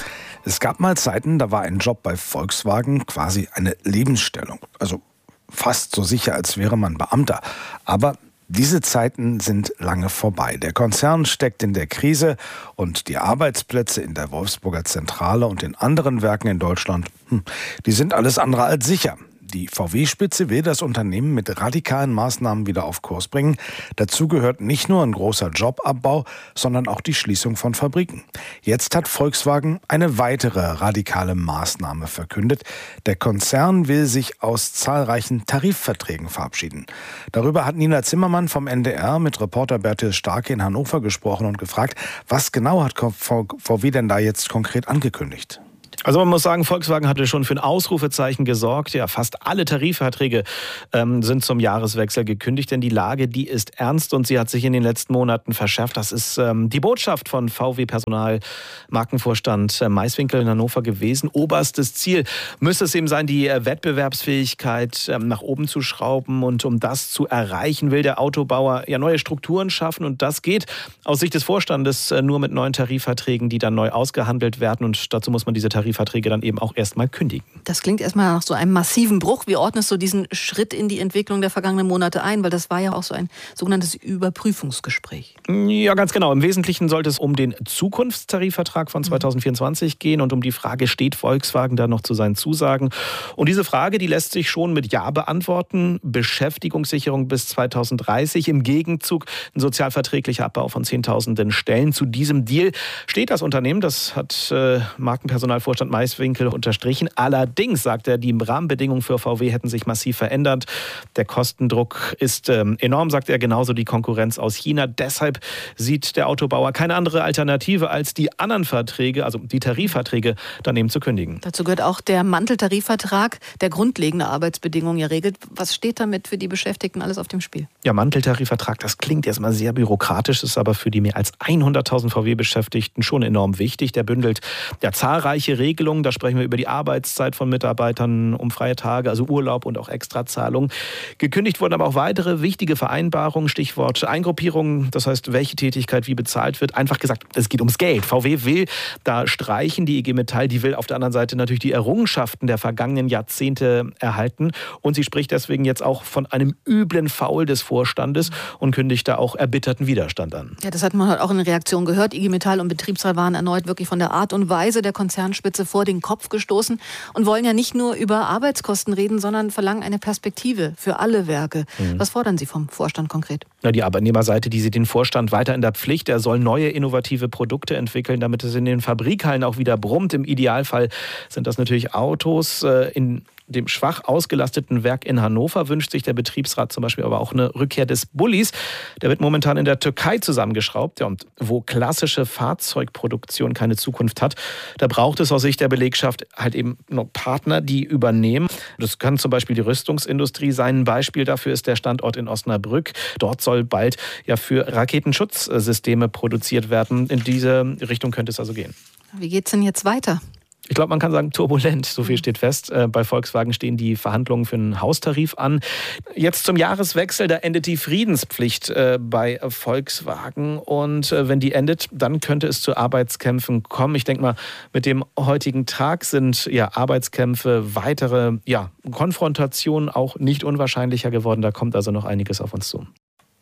Es gab mal Zeiten, da war ein Job bei Volkswagen quasi eine Lebensstellung. Also fast so sicher, als wäre man Beamter. Aber diese Zeiten sind lange vorbei. Der Konzern steckt in der Krise und die Arbeitsplätze in der Wolfsburger Zentrale und in anderen Werken in Deutschland, hm, die sind alles andere als sicher. Die V W-Spitze will das Unternehmen mit radikalen Maßnahmen wieder auf Kurs bringen. Dazu gehört nicht nur ein großer Jobabbau, sondern auch die Schließung von Fabriken. Jetzt hat Volkswagen eine weitere radikale Maßnahme verkündet. Der Konzern will sich aus zahlreichen Tarifverträgen verabschieden. Darüber hat Nina Zimmermann vom N D R mit Reporter Bertil Starke in Hannover gesprochen und gefragt, was genau hat V W denn da jetzt konkret angekündigt? Also man muss sagen, Volkswagen hatte schon für ein Ausrufezeichen gesorgt. Ja, fast alle Tarifverträge ähm, sind zum Jahreswechsel gekündigt, denn die Lage, die ist ernst und sie hat sich in den letzten Monaten verschärft. Das ist ähm, die Botschaft von V W-Personal, Markenvorstand äh, Maiswinkel in Hannover gewesen. Oberstes Ziel müsste es eben sein, die äh, Wettbewerbsfähigkeit ähm, nach oben zu schrauben. Und um das zu erreichen, will der Autobauer ja neue Strukturen schaffen. Und das geht aus Sicht des Vorstandes äh, nur mit neuen Tarifverträgen, die dann neu ausgehandelt werden. Und dazu muss man diese Tarifverträge Verträge dann eben auch erstmal kündigen. Das klingt erstmal nach so einem massiven Bruch. Wie ordnest du diesen Schritt in die Entwicklung der vergangenen Monate ein? Weil das war ja auch so ein sogenanntes Überprüfungsgespräch. Ja, ganz genau. Im Wesentlichen sollte es um den Zukunftstarifvertrag von zweitausendvierundzwanzig gehen und um die Frage, steht Volkswagen da noch zu seinen Zusagen? Und diese Frage, die lässt sich schon mit Ja beantworten. Beschäftigungssicherung bis zweitausenddreißig. Im Gegenzug ein sozialverträglicher Abbau von zehntausenden Stellen. Zu diesem Deal steht das Unternehmen. Das hat äh, Markenpersonalvorstand Maiswinkel unterstrichen. Allerdings, sagt er, die Rahmenbedingungen für V W hätten sich massiv verändert. Der Kostendruck ist ähm, enorm, sagt er, genauso die Konkurrenz aus China. Deshalb sieht der Autobauer keine andere Alternative, als die anderen Verträge, also die Tarifverträge, daneben zu kündigen. Dazu gehört auch der Manteltarifvertrag, der grundlegende Arbeitsbedingungen ja regelt. Was steht damit für die Beschäftigten alles auf dem Spiel? Ja, Manteltarifvertrag, das klingt erstmal sehr bürokratisch, ist aber für die mehr als hunderttausend V W-Beschäftigten schon enorm wichtig. Der bündelt ja zahlreiche Regelungen, da sprechen wir über die Arbeitszeit von Mitarbeitern, um freie Tage, also Urlaub und auch Extrazahlungen. Gekündigt wurden aber auch weitere wichtige Vereinbarungen, Stichwort Eingruppierung, das heißt, welche Tätigkeit wie bezahlt wird. Einfach gesagt, es geht ums Geld. V W will da streichen, die I G Metall, die will auf der anderen Seite natürlich die Errungenschaften der vergangenen Jahrzehnte erhalten und sie spricht deswegen jetzt auch von einem üblen Faul des Vorstandes und kündigt da auch erbitterten Widerstand an. Ja, das hat man halt auch in der Reaktion gehört. I G Metall und Betriebsrat waren erneut wirklich von der Art und Weise der Konzernspitze vor den Kopf gestoßen und wollen ja nicht nur über Arbeitskosten reden, sondern verlangen eine Perspektive für alle Werke. Mhm. Was fordern Sie vom Vorstand konkret? Ja, die Arbeitnehmerseite, die sieht den Vorstand weiter in der Pflicht. Er soll neue innovative Produkte entwickeln, damit es in den Fabrikhallen auch wieder brummt. Im Idealfall sind das natürlich Autos. In dem schwach ausgelasteten Werk in Hannover wünscht sich der Betriebsrat zum Beispiel aber auch eine Rückkehr des Bullis. Der wird momentan in der Türkei zusammengeschraubt. Ja, und wo klassische Fahrzeugproduktion keine Zukunft hat, da braucht es aus Sicht der Belegschaft halt eben noch Partner, die übernehmen. Das kann zum Beispiel die Rüstungsindustrie sein. Ein Beispiel dafür ist der Standort in Osnabrück. Dort soll bald ja für Raketenschutzsysteme produziert werden. In diese Richtung könnte es also gehen. Wie geht's denn jetzt weiter? Ich glaube, man kann sagen, turbulent, so viel steht fest. Bei Volkswagen stehen die Verhandlungen für einen Haustarif an. Jetzt zum Jahreswechsel, da endet die Friedenspflicht bei Volkswagen. Und wenn die endet, dann könnte es zu Arbeitskämpfen kommen. Ich denke mal, mit dem heutigen Tag sind ja Arbeitskämpfe, weitere ja, Konfrontationen auch nicht unwahrscheinlicher geworden. Da kommt also noch einiges auf uns zu.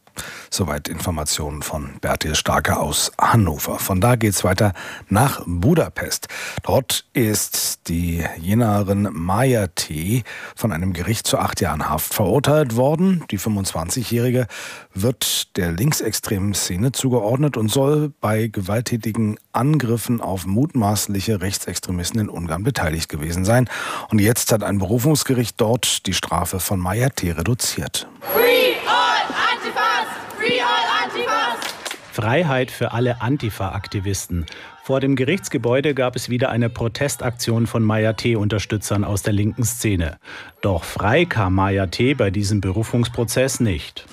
Soweit Informationen von Bertil Starke aus Hannover. Von da geht's weiter nach Budapest. Dort ist die Jenerin Maja T. von einem Gericht zu acht Jahren Haft verurteilt worden. Die fünfundzwanzigjährige wird der linksextremen Szene zugeordnet und soll bei gewalttätigen Angriffen auf mutmaßliche Rechtsextremisten in Ungarn beteiligt gewesen sein. Und jetzt hat ein Berufungsgericht dort die Strafe von Maja T. reduziert. Free all Antifas! Free all Antifas! Freiheit für alle Antifa-Aktivisten. Vor dem Gerichtsgebäude gab es wieder eine Protestaktion von Maja T-Unterstützern aus der linken Szene. Doch frei kam Maja T. bei diesem Berufungsprozess nicht.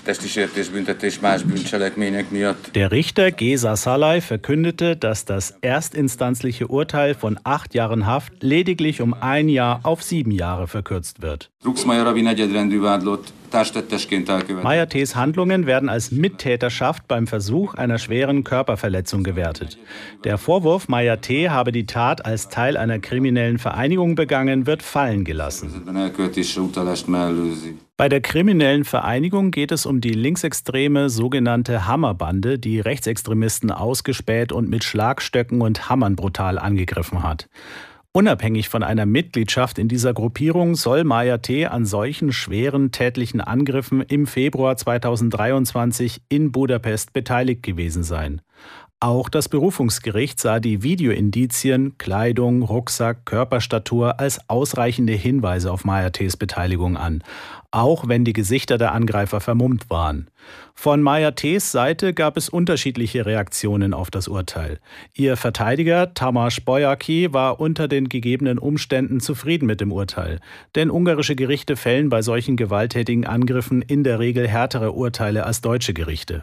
Der Richter Geza Szalay verkündete, dass das erstinstanzliche Urteil von acht Jahren Haft lediglich um ein Jahr auf sieben Jahre verkürzt wird. Mayatés Handlungen werden als Mittäterschaft beim Versuch einer schweren Körperverletzung gewertet. Der Vorwurf, Mayaté habe die Tat als Teil einer kriminellen Vereinigung begangen, wird fallen gelassen. Bei der kriminellen Vereinigung geht es um die linksextreme sogenannte Hammerbande, die Rechtsextremisten ausgespäht und mit Schlagstöcken und Hammern brutal angegriffen hat. Unabhängig von einer Mitgliedschaft in dieser Gruppierung soll Mayaté an solchen schweren tätlichen Angriffen im Februar zweitausenddreiundzwanzig in Budapest beteiligt gewesen sein. Auch das Berufungsgericht sah die Videoindizien, Kleidung, Rucksack, Körperstatur als ausreichende Hinweise auf Mayatés Beteiligung an, auch wenn die Gesichter der Angreifer vermummt waren. Von Mayatés Seite gab es unterschiedliche Reaktionen auf das Urteil. Ihr Verteidiger Tamás Bolyai war unter den gegebenen Umständen zufrieden mit dem Urteil. Denn ungarische Gerichte fällen bei solchen gewalttätigen Angriffen in der Regel härtere Urteile als deutsche Gerichte.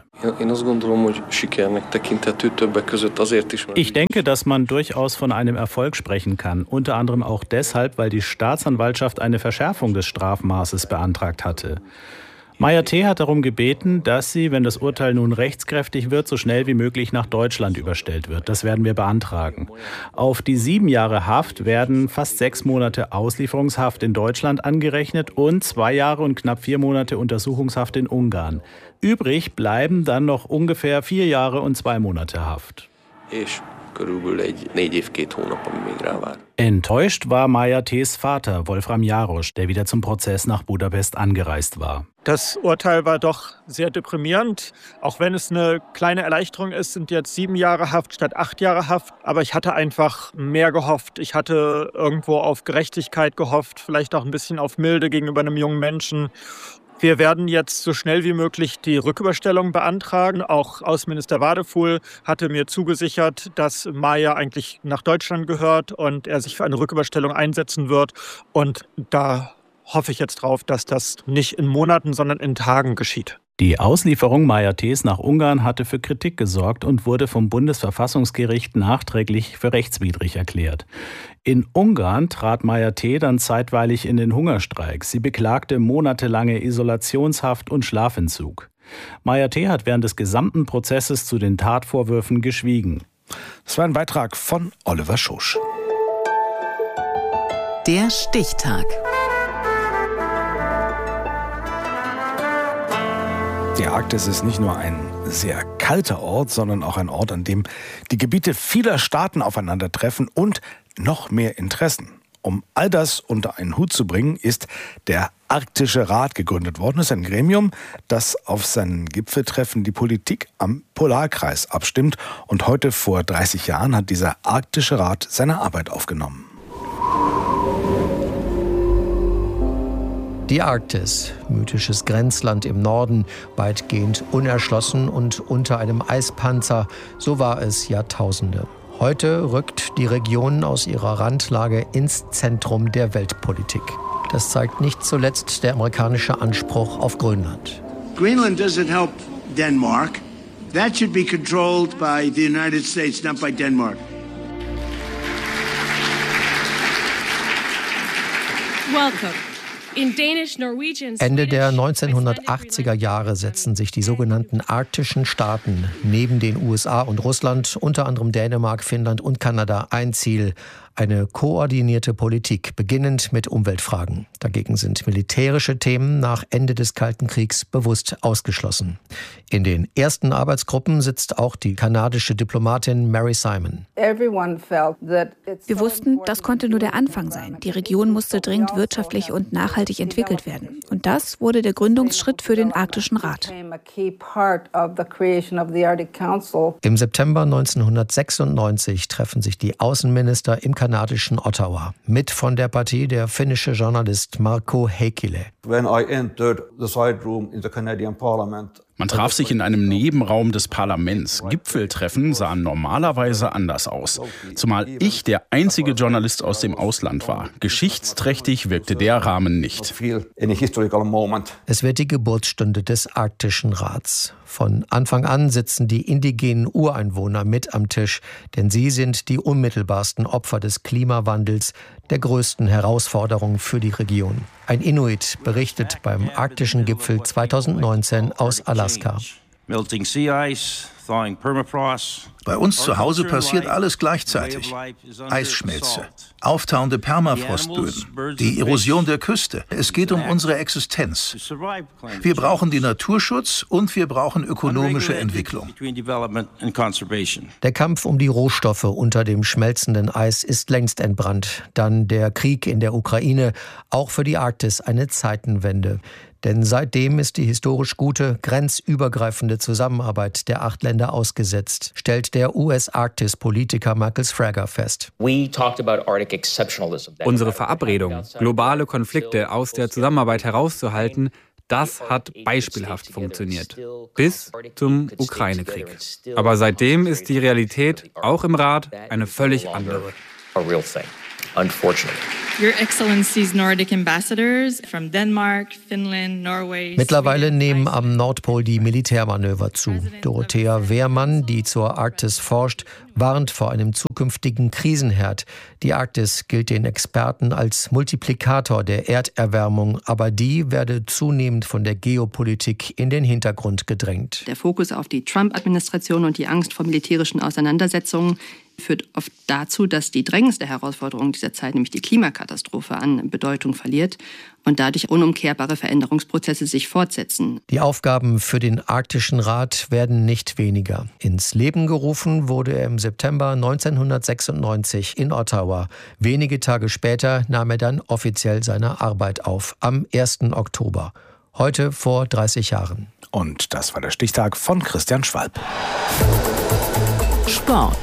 Ich denke, dass man durchaus von einem Erfolg sprechen kann, unter anderem auch deshalb, weil die Staatsanwaltschaft eine Verschärfung des Strafmaßes beantragt hatte. Mayaté hat darum gebeten, dass sie, wenn das Urteil nun rechtskräftig wird, so schnell wie möglich nach Deutschland überstellt wird. Das werden wir beantragen. Auf die sieben Jahre Haft werden fast sechs Monate Auslieferungshaft in Deutschland angerechnet und zwei Jahre und knapp vier Monate Untersuchungshaft in Ungarn. Übrig bleiben dann noch ungefähr vier Jahre und zwei Monate Haft. Enttäuscht war Mayatés Vater, Wolfram Járos, der wieder zum Prozess nach Budapest angereist war. Das Urteil war doch sehr deprimierend. Auch wenn es eine kleine Erleichterung ist, sind jetzt sieben Jahre Haft statt acht Jahre Haft. Aber ich hatte einfach mehr gehofft. Ich hatte irgendwo auf Gerechtigkeit gehofft, vielleicht auch ein bisschen auf Milde gegenüber einem jungen Menschen. Wir werden jetzt so schnell wie möglich die Rücküberstellung beantragen. Auch Außenminister Wadefuhl hatte mir zugesichert, dass Maya eigentlich nach Deutschland gehört und er sich für eine Rücküberstellung einsetzen wird. Und da hoffe ich jetzt drauf, dass das nicht in Monaten, sondern in Tagen geschieht. Die Auslieferung Mayatés nach Ungarn hatte für Kritik gesorgt und wurde vom Bundesverfassungsgericht nachträglich für rechtswidrig erklärt. In Ungarn trat Mayaté dann zeitweilig in den Hungerstreik. Sie beklagte monatelange Isolationshaft und Schlafentzug. Mayaté hat während des gesamten Prozesses zu den Tatvorwürfen geschwiegen. Das war ein Beitrag von Oliver Schosch. Der Stichtag. Die Arktis ist nicht nur ein sehr kalter Ort, sondern auch ein Ort, an dem die Gebiete vieler Staaten aufeinandertreffen und noch mehr Interessen. Um all das unter einen Hut zu bringen, ist der Arktische Rat gegründet worden. Das ist ein Gremium, das auf seinen Gipfeltreffen die Politik am Polarkreis abstimmt. Und heute vor dreißig Jahren hat dieser Arktische Rat seine Arbeit aufgenommen. Die Arktis, mythisches Grenzland im Norden, weitgehend unerschlossen und unter einem Eispanzer, so war es Jahrtausende. Heute rückt die Region aus ihrer Randlage ins Zentrum der Weltpolitik. Das zeigt nicht zuletzt der amerikanische Anspruch auf Grönland. Greenland doesn't help Denmark. That should be controlled by the United States, not by Denmark. Welcome. Ende der neunzehnhundertachtziger Jahre setzten sich die sogenannten arktischen Staaten neben den U S A und Russland, unter anderem Dänemark, Finnland und Kanada, ein Ziel: eine koordinierte Politik, beginnend mit Umweltfragen. Dagegen sind militärische Themen nach Ende des Kalten Kriegs bewusst ausgeschlossen. In den ersten Arbeitsgruppen sitzt auch die kanadische Diplomatin Mary Simon. Wir wussten, das konnte nur der Anfang sein. Die Region musste dringend wirtschaftlich und nachhaltig entwickelt werden. Und das wurde der Gründungsschritt für den Arktischen Rat. Im September neunzehnhundertsechsundneunzig treffen sich die Außenminister im kanadischen Ottawa, mit von der Partie der finnische Journalist Marko Heikkilä. When I entered the side room in the Canadian Parliament, Man traf sich in einem Nebenraum des Parlaments. Gipfeltreffen sahen normalerweise anders aus. Zumal ich der einzige Journalist aus dem Ausland war. Geschichtsträchtig wirkte der Rahmen nicht. Es wird die Geburtsstunde des Arktischen Rats. Von Anfang an sitzen die indigenen Ureinwohner mit am Tisch, denn sie sind die unmittelbarsten Opfer des Klimawandels, der größten Herausforderung für die Region. Ein Inuit berichtet beim arktischen Gipfel zweitausendneunzehn aus Alaska. Melting sea ice, thawing permafrost. Bei uns zu Hause passiert alles gleichzeitig. Eisschmelze, auftauende Permafrostböden, die Erosion der Küste. Es geht um unsere Existenz. Wir brauchen den Naturschutz und wir brauchen ökonomische Entwicklung. Der Kampf um die Rohstoffe unter dem schmelzenden Eis ist längst entbrannt. Dann der Krieg in der Ukraine, auch für die Arktis eine Zeitenwende. Denn seitdem ist die historisch gute, grenzübergreifende Zusammenarbeit der acht Länder ausgesetzt, stellt der U S-Arktis-Politiker Michael Sfraga fest. Unsere Verabredung, globale Konflikte aus der Zusammenarbeit herauszuhalten, das hat beispielhaft funktioniert. Bis zum Ukraine-Krieg. Aber seitdem ist die Realität, auch im Rat, eine völlig andere. Your Excellency's Nordic ambassadors from Denmark, Finland, Norway. Mittlerweile nehmen am Nordpol die Militärmanöver zu. Dorothea Wehrmann, die zur Arktis forscht, warnt vor einem zukünftigen Krisenherd. Die Arktis gilt den Experten als Multiplikator der Erderwärmung, aber die werde zunehmend von der Geopolitik in den Hintergrund gedrängt. Der Fokus auf die Trump-Administration und die Angst vor militärischen Auseinandersetzungen führt oft dazu, dass die drängendste Herausforderung dieser Zeit, nämlich die Klimakatastrophe, an Bedeutung verliert und dadurch unumkehrbare Veränderungsprozesse sich fortsetzen. Die Aufgaben für den Arktischen Rat werden nicht weniger. Ins Leben gerufen wurde er im September neunzehnhundertsechsundneunzig in Ottawa. Wenige Tage später nahm er dann offiziell seine Arbeit auf, am ersten Oktober. Heute vor dreißig Jahren. Und das war der Stichtag von Christian Schwalb. Sport.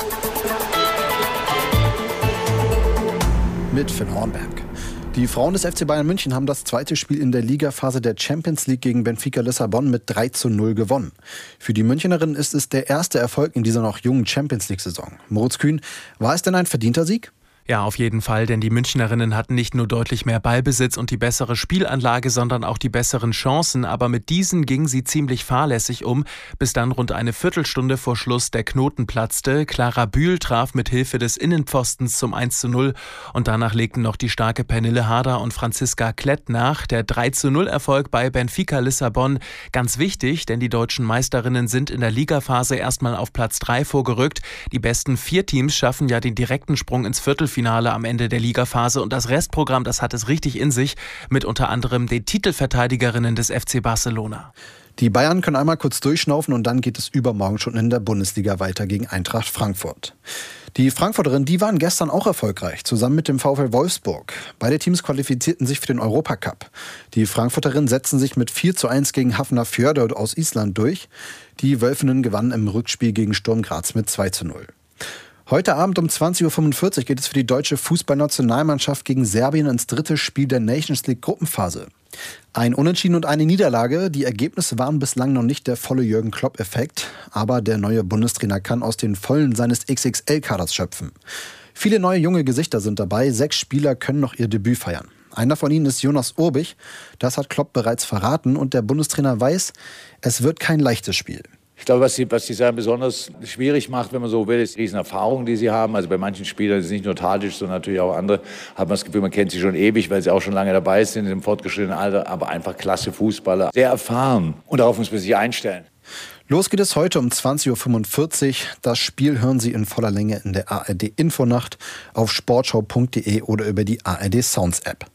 Mit Finn Hornberg. Die Frauen des F C Bayern München haben das zweite Spiel in der Ligaphase der Champions League gegen Benfica Lissabon mit drei zu null gewonnen. Für die Münchnerinnen ist es der erste Erfolg in dieser noch jungen Champions League-Saison. Moritz Kühn, war es denn ein verdienter Sieg? Ja, auf jeden Fall, denn die Münchnerinnen hatten nicht nur deutlich mehr Ballbesitz und die bessere Spielanlage, sondern auch die besseren Chancen. Aber mit diesen gingen sie ziemlich fahrlässig um, bis dann rund eine Viertelstunde vor Schluss der Knoten platzte. Clara Bühl traf mit Hilfe des Innenpfostens zum eins zu null und danach legten noch die starke Pernille Harder und Franziska Klett nach. Der drei zu null Erfolg bei Benfica Lissabon ganz wichtig, denn die deutschen Meisterinnen sind in der Ligaphase erstmal auf Platz drei vorgerückt. Die besten vier Teams schaffen ja den direkten Sprung ins Viertelfinale am Ende der Ligaphase und das Restprogramm, das hat es richtig in sich, mit unter anderem den Titelverteidigerinnen des F C Barcelona. Die Bayern können einmal kurz durchschnaufen und dann geht es übermorgen schon in der Bundesliga weiter gegen Eintracht Frankfurt. Die Frankfurterinnen, die waren gestern auch erfolgreich, zusammen mit dem VfL Wolfsburg. Beide Teams qualifizierten sich für den Europacup. Die Frankfurterinnen setzten sich mit vier zu eins gegen Hafnarfjörður aus Island durch. Die Wölfinnen gewannen im Rückspiel gegen Sturm Graz mit zwei zu null. Heute Abend um zwanzig Uhr fünfundvierzig geht es für die deutsche Fußballnationalmannschaft gegen Serbien ins dritte Spiel der Nations League Gruppenphase. Ein Unentschieden und eine Niederlage. Die Ergebnisse waren bislang noch nicht der volle Jürgen Klopp-Effekt. Aber der neue Bundestrainer kann aus den Vollen seines X X L-Kaders schöpfen. Viele neue junge Gesichter sind dabei. Sechs Spieler können noch ihr Debüt feiern. Einer von ihnen ist Jonas Urbich. Das hat Klopp bereits verraten. Und der Bundestrainer weiß, es wird kein leichtes Spiel. Ich glaube, was die, was die Serben besonders schwierig macht, wenn man so will, ist die Riesenerfahrung, die sie haben. Also bei manchen Spielern ist es nicht nur Tadic, sondern natürlich auch andere. Hat man das Gefühl, man kennt sie schon ewig, weil sie auch schon lange dabei sind im fortgeschrittenen Alter. Aber einfach klasse Fußballer, sehr erfahren. Und darauf muss man sich einstellen. Los geht es heute um zwanzig Uhr fünfundvierzig. Das Spiel hören Sie in voller Länge in der A R D-Infonacht auf sportschau punkt de oder über die A R D-Sounds-App.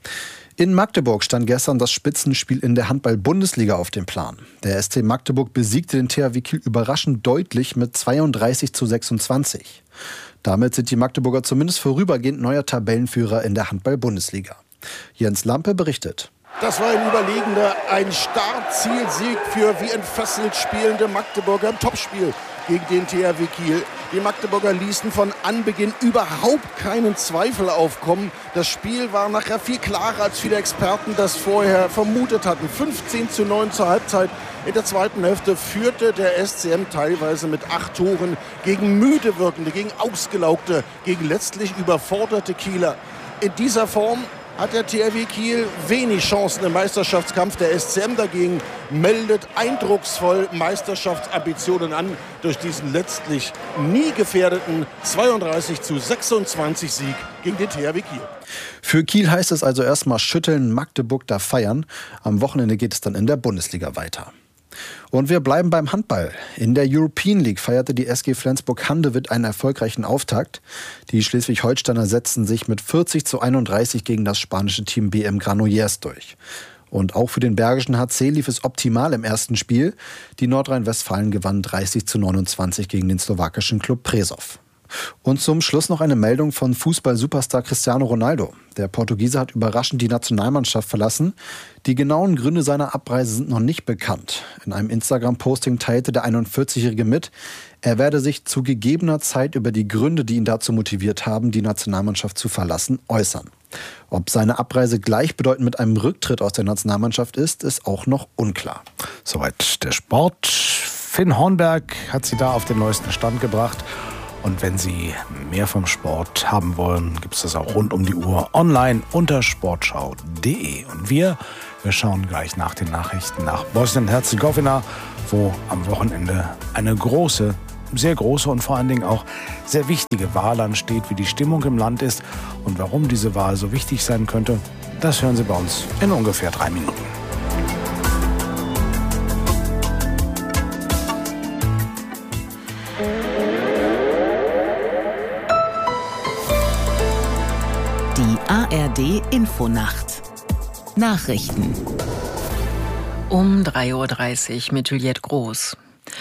In Magdeburg stand gestern das Spitzenspiel in der Handball-Bundesliga auf dem Plan. Der S C Magdeburg besiegte den T H W Kiel überraschend deutlich mit zweiunddreißig zu sechsundzwanzig. Damit sind die Magdeburger zumindest vorübergehend neuer Tabellenführer in der Handball-Bundesliga. Jens Lampe berichtet. Das war ein überlegender, ein Startzielsieg für wie entfesselt spielende Magdeburger im Topspiel gegen den T H W Kiel. Die Magdeburger ließen von Anbeginn überhaupt keinen Zweifel aufkommen. Das Spiel war nachher viel klarer, als viele Experten das vorher vermutet hatten. fünfzehn zu neun zur Halbzeit. In der zweiten Hälfte führte der S C M teilweise mit acht Toren gegen müde wirkende, gegen ausgelaugte, gegen letztlich überforderte Kieler. In dieser Form hat der T H W Kiel wenig Chancen im Meisterschaftskampf. Der S C M dagegen meldet eindrucksvoll Meisterschaftsambitionen an durch diesen letztlich nie gefährdeten zweiunddreißig zu sechsundzwanzig Sieg gegen den T H W Kiel. Für Kiel heißt es also erstmal schütteln, Magdeburg da feiern. Am Wochenende geht es dann in der Bundesliga weiter. Und wir bleiben beim Handball. In der European League feierte die S G Flensburg-Handewitt einen erfolgreichen Auftakt. Die Schleswig-Holsteiner setzten sich mit vierzig zu einunddreißig gegen das spanische Team B M Granollers durch. Und auch für den bergischen H C lief es optimal im ersten Spiel. Die Nordrhein-Westfalen gewann dreißig zu neunundzwanzig gegen den slowakischen Klub Prešov. Und zum Schluss noch eine Meldung von Fußball-Superstar Cristiano Ronaldo. Der Portugiese hat überraschend die Nationalmannschaft verlassen. Die genauen Gründe seiner Abreise sind noch nicht bekannt. In einem Instagram-Posting teilte der einundvierzigjährige mit, er werde sich zu gegebener Zeit über die Gründe, die ihn dazu motiviert haben, die Nationalmannschaft zu verlassen, äußern. Ob seine Abreise gleichbedeutend mit einem Rücktritt aus der Nationalmannschaft ist, ist auch noch unklar. Soweit der Sport. Finn Hornberg hat Sie da auf den neuesten Stand gebracht. Und wenn Sie mehr vom Sport haben wollen, gibt es das auch rund um die Uhr online unter sportschau punkt de. Und wir, wir schauen gleich nach den Nachrichten nach Bosnien-Herzegowina, wo am Wochenende eine große, sehr große und vor allen Dingen auch sehr wichtige Wahl ansteht, wie die Stimmung im Land ist und warum diese Wahl so wichtig sein könnte. Das hören Sie bei uns in ungefähr drei Minuten. A R D-Infonacht. Nachrichten. Um drei Uhr dreißig mit Juliette Groß.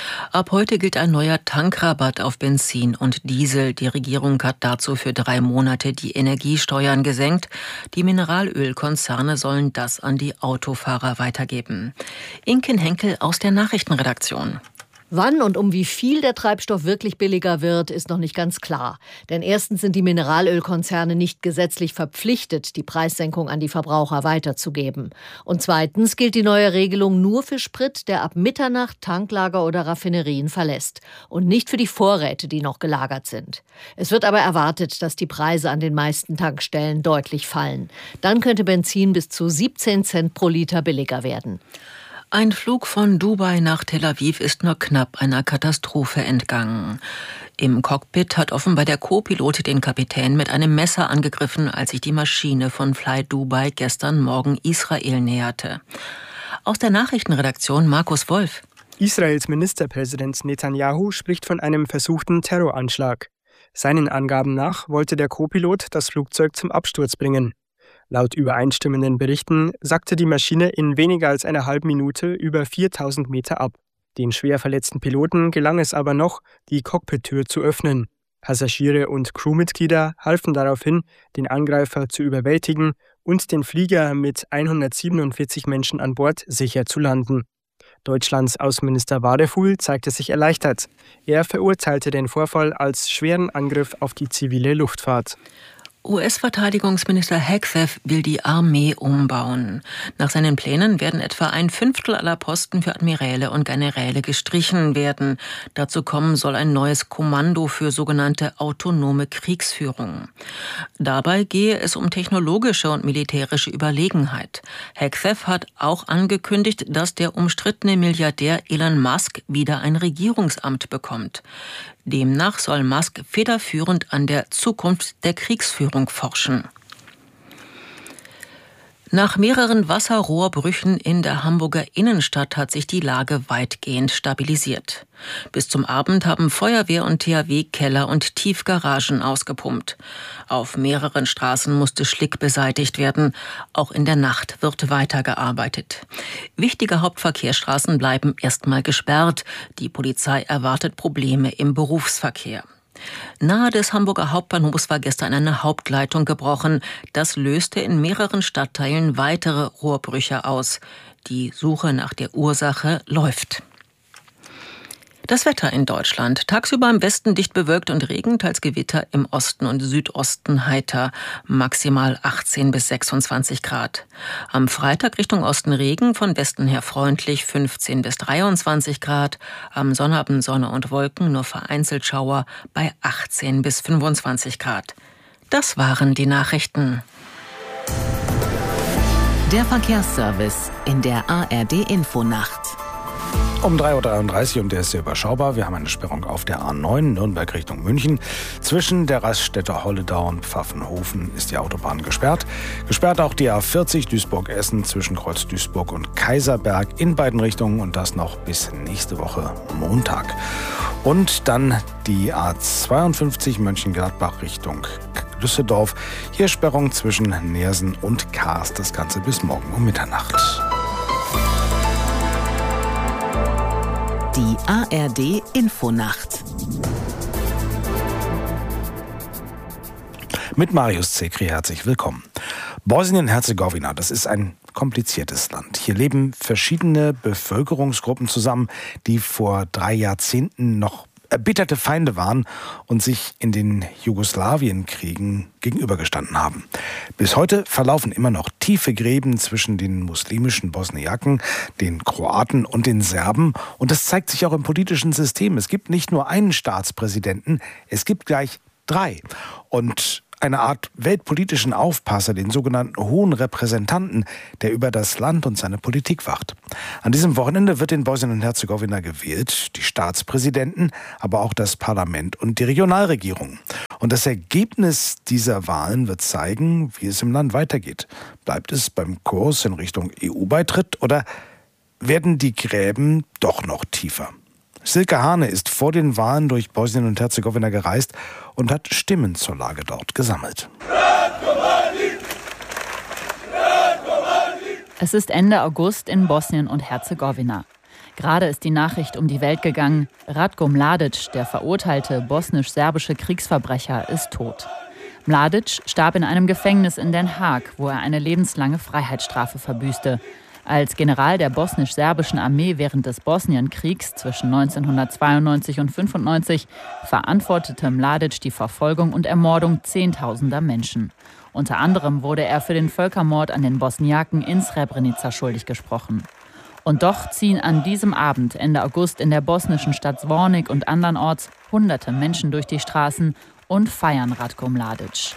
Ab heute gilt ein neuer Tankrabatt auf Benzin und Diesel. Die Regierung hat dazu für drei Monate die Energiesteuern gesenkt. Die Mineralölkonzerne sollen das an die Autofahrer weitergeben. Inken Henkel aus der Nachrichtenredaktion. Wann und um wie viel der Treibstoff wirklich billiger wird, ist noch nicht ganz klar. Denn erstens sind die Mineralölkonzerne nicht gesetzlich verpflichtet, die Preissenkung an die Verbraucher weiterzugeben. Und zweitens gilt die neue Regelung nur für Sprit, der ab Mitternacht Tanklager oder Raffinerien verlässt. Und nicht für die Vorräte, die noch gelagert sind. Es wird aber erwartet, dass die Preise an den meisten Tankstellen deutlich fallen. Dann könnte Benzin bis zu siebzehn Cent pro Liter billiger werden. Ein Flug von Dubai nach Tel Aviv ist nur knapp einer Katastrophe entgangen. Im Cockpit hat offenbar der Co-Pilot den Kapitän mit einem Messer angegriffen, als sich die Maschine von Fly Dubai gestern Morgen Israel näherte. Aus der Nachrichtenredaktion Markus Wolf. Israels Ministerpräsident Netanyahu spricht von einem versuchten Terroranschlag. Seinen Angaben nach wollte der Co-Pilot das Flugzeug zum Absturz bringen. Laut übereinstimmenden Berichten sackte die Maschine in weniger als einer halben Minute über viertausend Meter ab. Den schwer verletzten Piloten gelang es aber noch, die Cockpittür zu öffnen. Passagiere und Crewmitglieder halfen daraufhin, den Angreifer zu überwältigen und den Flieger mit hundertsiebenundvierzig Menschen an Bord sicher zu landen. Deutschlands Außenminister Wadefuhl zeigte sich erleichtert. Er verurteilte den Vorfall als schweren Angriff auf die zivile Luftfahrt. U S-Verteidigungsminister Hegseth will die Armee umbauen. Nach seinen Plänen werden etwa ein Fünftel aller Posten für Admiräle und Generäle gestrichen werden. Dazu kommen soll ein neues Kommando für sogenannte autonome Kriegsführung. Dabei gehe es um technologische und militärische Überlegenheit. Hegseth hat auch angekündigt, dass der umstrittene Milliardär Elon Musk wieder ein Regierungsamt bekommt. Demnach soll Musk federführend an der Zukunft der Kriegsführung forschen. Nach mehreren Wasserrohrbrüchen in der Hamburger Innenstadt hat sich die Lage weitgehend stabilisiert. Bis zum Abend haben Feuerwehr und T H W Keller und Tiefgaragen ausgepumpt. Auf mehreren Straßen musste Schlick beseitigt werden. Auch in der Nacht wird weitergearbeitet. Wichtige Hauptverkehrsstraßen bleiben erstmal gesperrt. Die Polizei erwartet Probleme im Berufsverkehr. Nahe des Hamburger Hauptbahnhofs war gestern eine Hauptleitung gebrochen. Das löste in mehreren Stadtteilen weitere Rohrbrüche aus. Die Suche nach der Ursache läuft. Das Wetter in Deutschland. Tagsüber im Westen dicht bewölkt und Regen, teils Gewitter im Osten und Südosten heiter. Maximal achtzehn bis sechsundzwanzig Grad. Am Freitag Richtung Osten Regen, von Westen her freundlich fünfzehn bis dreiundzwanzig Grad. Am Sonnabend Sonne und Wolken, nur vereinzelt Schauer bei achtzehn bis fünfundzwanzig Grad. Das waren die Nachrichten. Der Verkehrsservice in der A R D-Infonacht. Um drei Uhr dreiunddreißig und der ist sehr überschaubar. Wir haben eine Sperrung auf der A neun Nürnberg Richtung München. Zwischen der Raststätte Holledau und Pfaffenhofen ist die Autobahn gesperrt. Gesperrt auch die A vierzig Duisburg-Essen zwischen Kreuz Duisburg und Kaiserberg in beiden Richtungen und das noch bis nächste Woche Montag. Und dann die A zweiundfünfzig Mönchengladbach Richtung Düsseldorf. Hier Sperrung zwischen Neersen und Kaas. Das Ganze bis morgen um Mitternacht. Die A R D-Infonacht. Mit Marius Zekri herzlich willkommen. Bosnien-Herzegowina, das ist ein kompliziertes Land. Hier leben verschiedene Bevölkerungsgruppen zusammen, die vor drei Jahrzehnten noch erbitterte Feinde waren und sich in den Jugoslawienkriegen gegenübergestanden haben. Bis heute verlaufen immer noch tiefe Gräben zwischen den muslimischen Bosniaken, den Kroaten und den Serben. Und das zeigt sich auch im politischen System. Es gibt nicht nur einen Staatspräsidenten, es gibt gleich drei. Und eine Art weltpolitischen Aufpasser, den sogenannten Hohen Repräsentanten, der über das Land und seine Politik wacht. An diesem Wochenende wird in Bosnien und Herzegowina gewählt, die Staatspräsidenten, aber auch das Parlament und die Regionalregierung. Und das Ergebnis dieser Wahlen wird zeigen, wie es im Land weitergeht. Bleibt es beim Kurs in Richtung E U-Beitritt oder werden die Gräben doch noch tiefer? Silke Hane ist vor den Wahlen durch Bosnien und Herzegowina gereist und hat Stimmen zur Lage dort gesammelt. Es ist Ende August in Bosnien und Herzegowina. Gerade ist die Nachricht um die Welt gegangen, Ratko Mladic, der verurteilte bosnisch-serbische Kriegsverbrecher, ist tot. Mladic starb in einem Gefängnis in Den Haag, wo er eine lebenslange Freiheitsstrafe verbüßte. Als General der bosnisch-serbischen Armee während des Bosnienkriegs zwischen neunzehnhundertzweiundneunzig und fünfundneunzig verantwortete Mladic die Verfolgung und Ermordung zehntausender Menschen. Unter anderem wurde er für den Völkermord an den Bosniaken in Srebrenica schuldig gesprochen. Und doch ziehen an diesem Abend, Ende August, in der bosnischen Stadt Zvornik und andernorts hunderte Menschen durch die Straßen und feiern Ratko Mladic.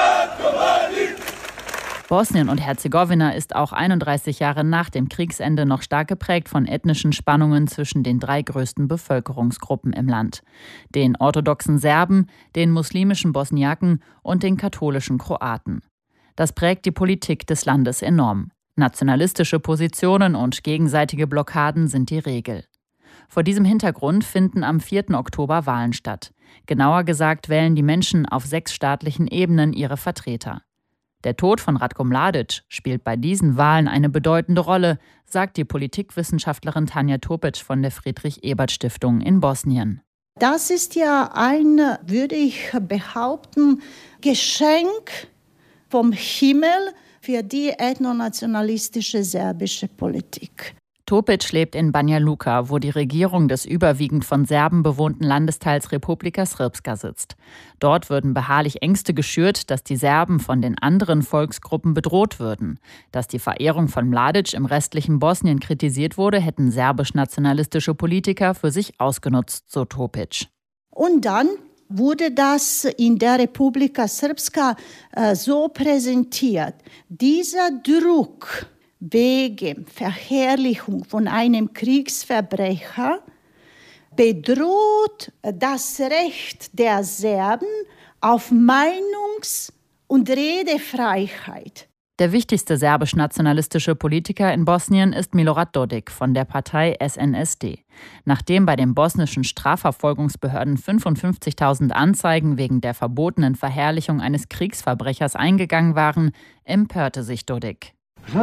Bosnien und Herzegowina ist auch einunddreißig Jahre nach dem Kriegsende noch stark geprägt von ethnischen Spannungen zwischen den drei größten Bevölkerungsgruppen im Land: den orthodoxen Serben, den muslimischen Bosniaken und den katholischen Kroaten. Das prägt die Politik des Landes enorm. Nationalistische Positionen und gegenseitige Blockaden sind die Regel. Vor diesem Hintergrund finden am vierten Oktober Wahlen statt. Genauer gesagt wählen die Menschen auf sechs staatlichen Ebenen ihre Vertreter. Der Tod von Ratko Mladic spielt bei diesen Wahlen eine bedeutende Rolle, sagt die Politikwissenschaftlerin Tanja Topic von der Friedrich-Ebert-Stiftung in Bosnien. Das ist ja ein, würde ich behaupten, Geschenk vom Himmel für die ethnonationalistische serbische Politik. Topic lebt in Banja Luka, wo die Regierung des überwiegend von Serben bewohnten Landesteils Republika Srpska sitzt. Dort würden beharrlich Ängste geschürt, dass die Serben von den anderen Volksgruppen bedroht würden. Dass die Verehrung von Mladic im restlichen Bosnien kritisiert wurde, hätten serbisch-nationalistische Politiker für sich ausgenutzt, so Topic. Und dann wurde das in der Republika Srpska äh, so präsentiert. Dieser Druck wegen Verherrlichung von einem Kriegsverbrecher bedroht das Recht der Serben auf Meinungs- und Redefreiheit. Der wichtigste serbisch-nationalistische Politiker in Bosnien ist Milorad Dodik von der Partei S N S D. Nachdem bei den bosnischen Strafverfolgungsbehörden fünfundfünfzigtausend Anzeigen wegen der verbotenen Verherrlichung eines Kriegsverbrechers eingegangen waren, empörte sich Dodik.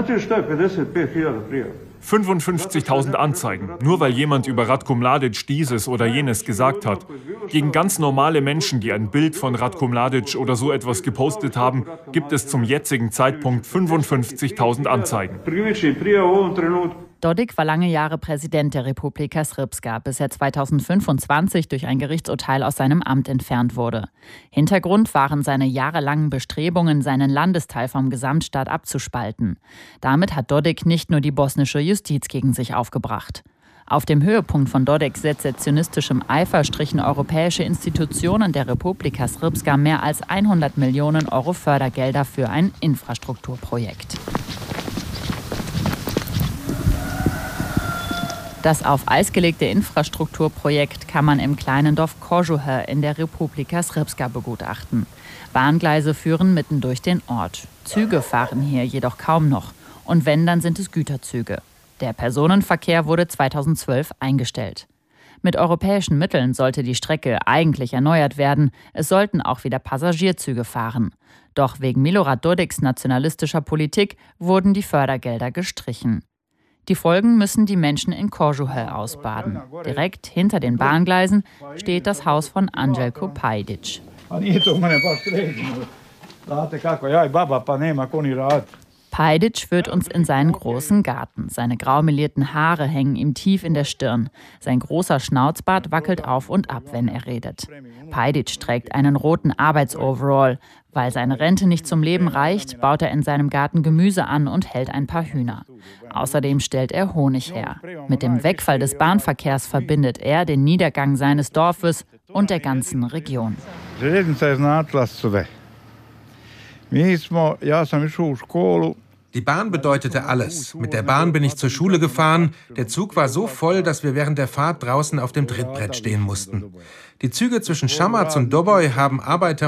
fünfundfünfzigtausend Anzeigen, nur weil jemand über Ratko Mladic dieses oder jenes gesagt hat. Gegen ganz normale Menschen, die ein Bild von Ratko Mladic oder so etwas gepostet haben, gibt es zum jetzigen Zeitpunkt fünfundfünfzigtausend Anzeigen. Dodik war lange Jahre Präsident der Republika Srpska, bis er zweitausendfünfundzwanzig durch ein Gerichtsurteil aus seinem Amt entfernt wurde. Hintergrund waren seine jahrelangen Bestrebungen, seinen Landesteil vom Gesamtstaat abzuspalten. Damit hat Dodik nicht nur die bosnische Justiz gegen sich aufgebracht. Auf dem Höhepunkt von Dodiks sezessionistischem Eifer strichen europäische Institutionen der Republika Srpska mehr als hundert Millionen Euro Fördergelder für ein Infrastrukturprojekt. Das auf Eis gelegte Infrastrukturprojekt kann man im kleinen Dorf Kožuhe in der Republika Srpska begutachten. Bahngleise führen mitten durch den Ort. Züge fahren hier jedoch kaum noch. Und wenn, dann sind es Güterzüge. Der Personenverkehr wurde zweitausendzwölf eingestellt. Mit europäischen Mitteln sollte die Strecke eigentlich erneuert werden. Es sollten auch wieder Passagierzüge fahren. Doch wegen Milorad Dodiks nationalistischer Politik wurden die Fördergelder gestrichen. Die Folgen müssen die Menschen in Kožuhe ausbaden. Direkt hinter den Bahngleisen steht das Haus von Anđelko Pajdić. Pajdić führt uns in seinen großen Garten. Seine graumelierten Haare hängen ihm tief in der Stirn. Sein großer Schnauzbart wackelt auf und ab, wenn er redet. Pajdić trägt einen roten Arbeitsoverall. Weil seine Rente nicht zum Leben reicht, baut er in seinem Garten Gemüse an und hält ein paar Hühner. Außerdem stellt er Honig her. Mit dem Wegfall des Bahnverkehrs verbindet er den Niedergang seines Dorfes und der ganzen Region. Die Bahn bedeutete alles. Mit der Bahn bin ich zur Schule gefahren. Der Zug war so voll, dass wir während der Fahrt draußen auf dem Trittbrett stehen mussten. Die Züge zwischen Šamac und Doboj haben Arbeiter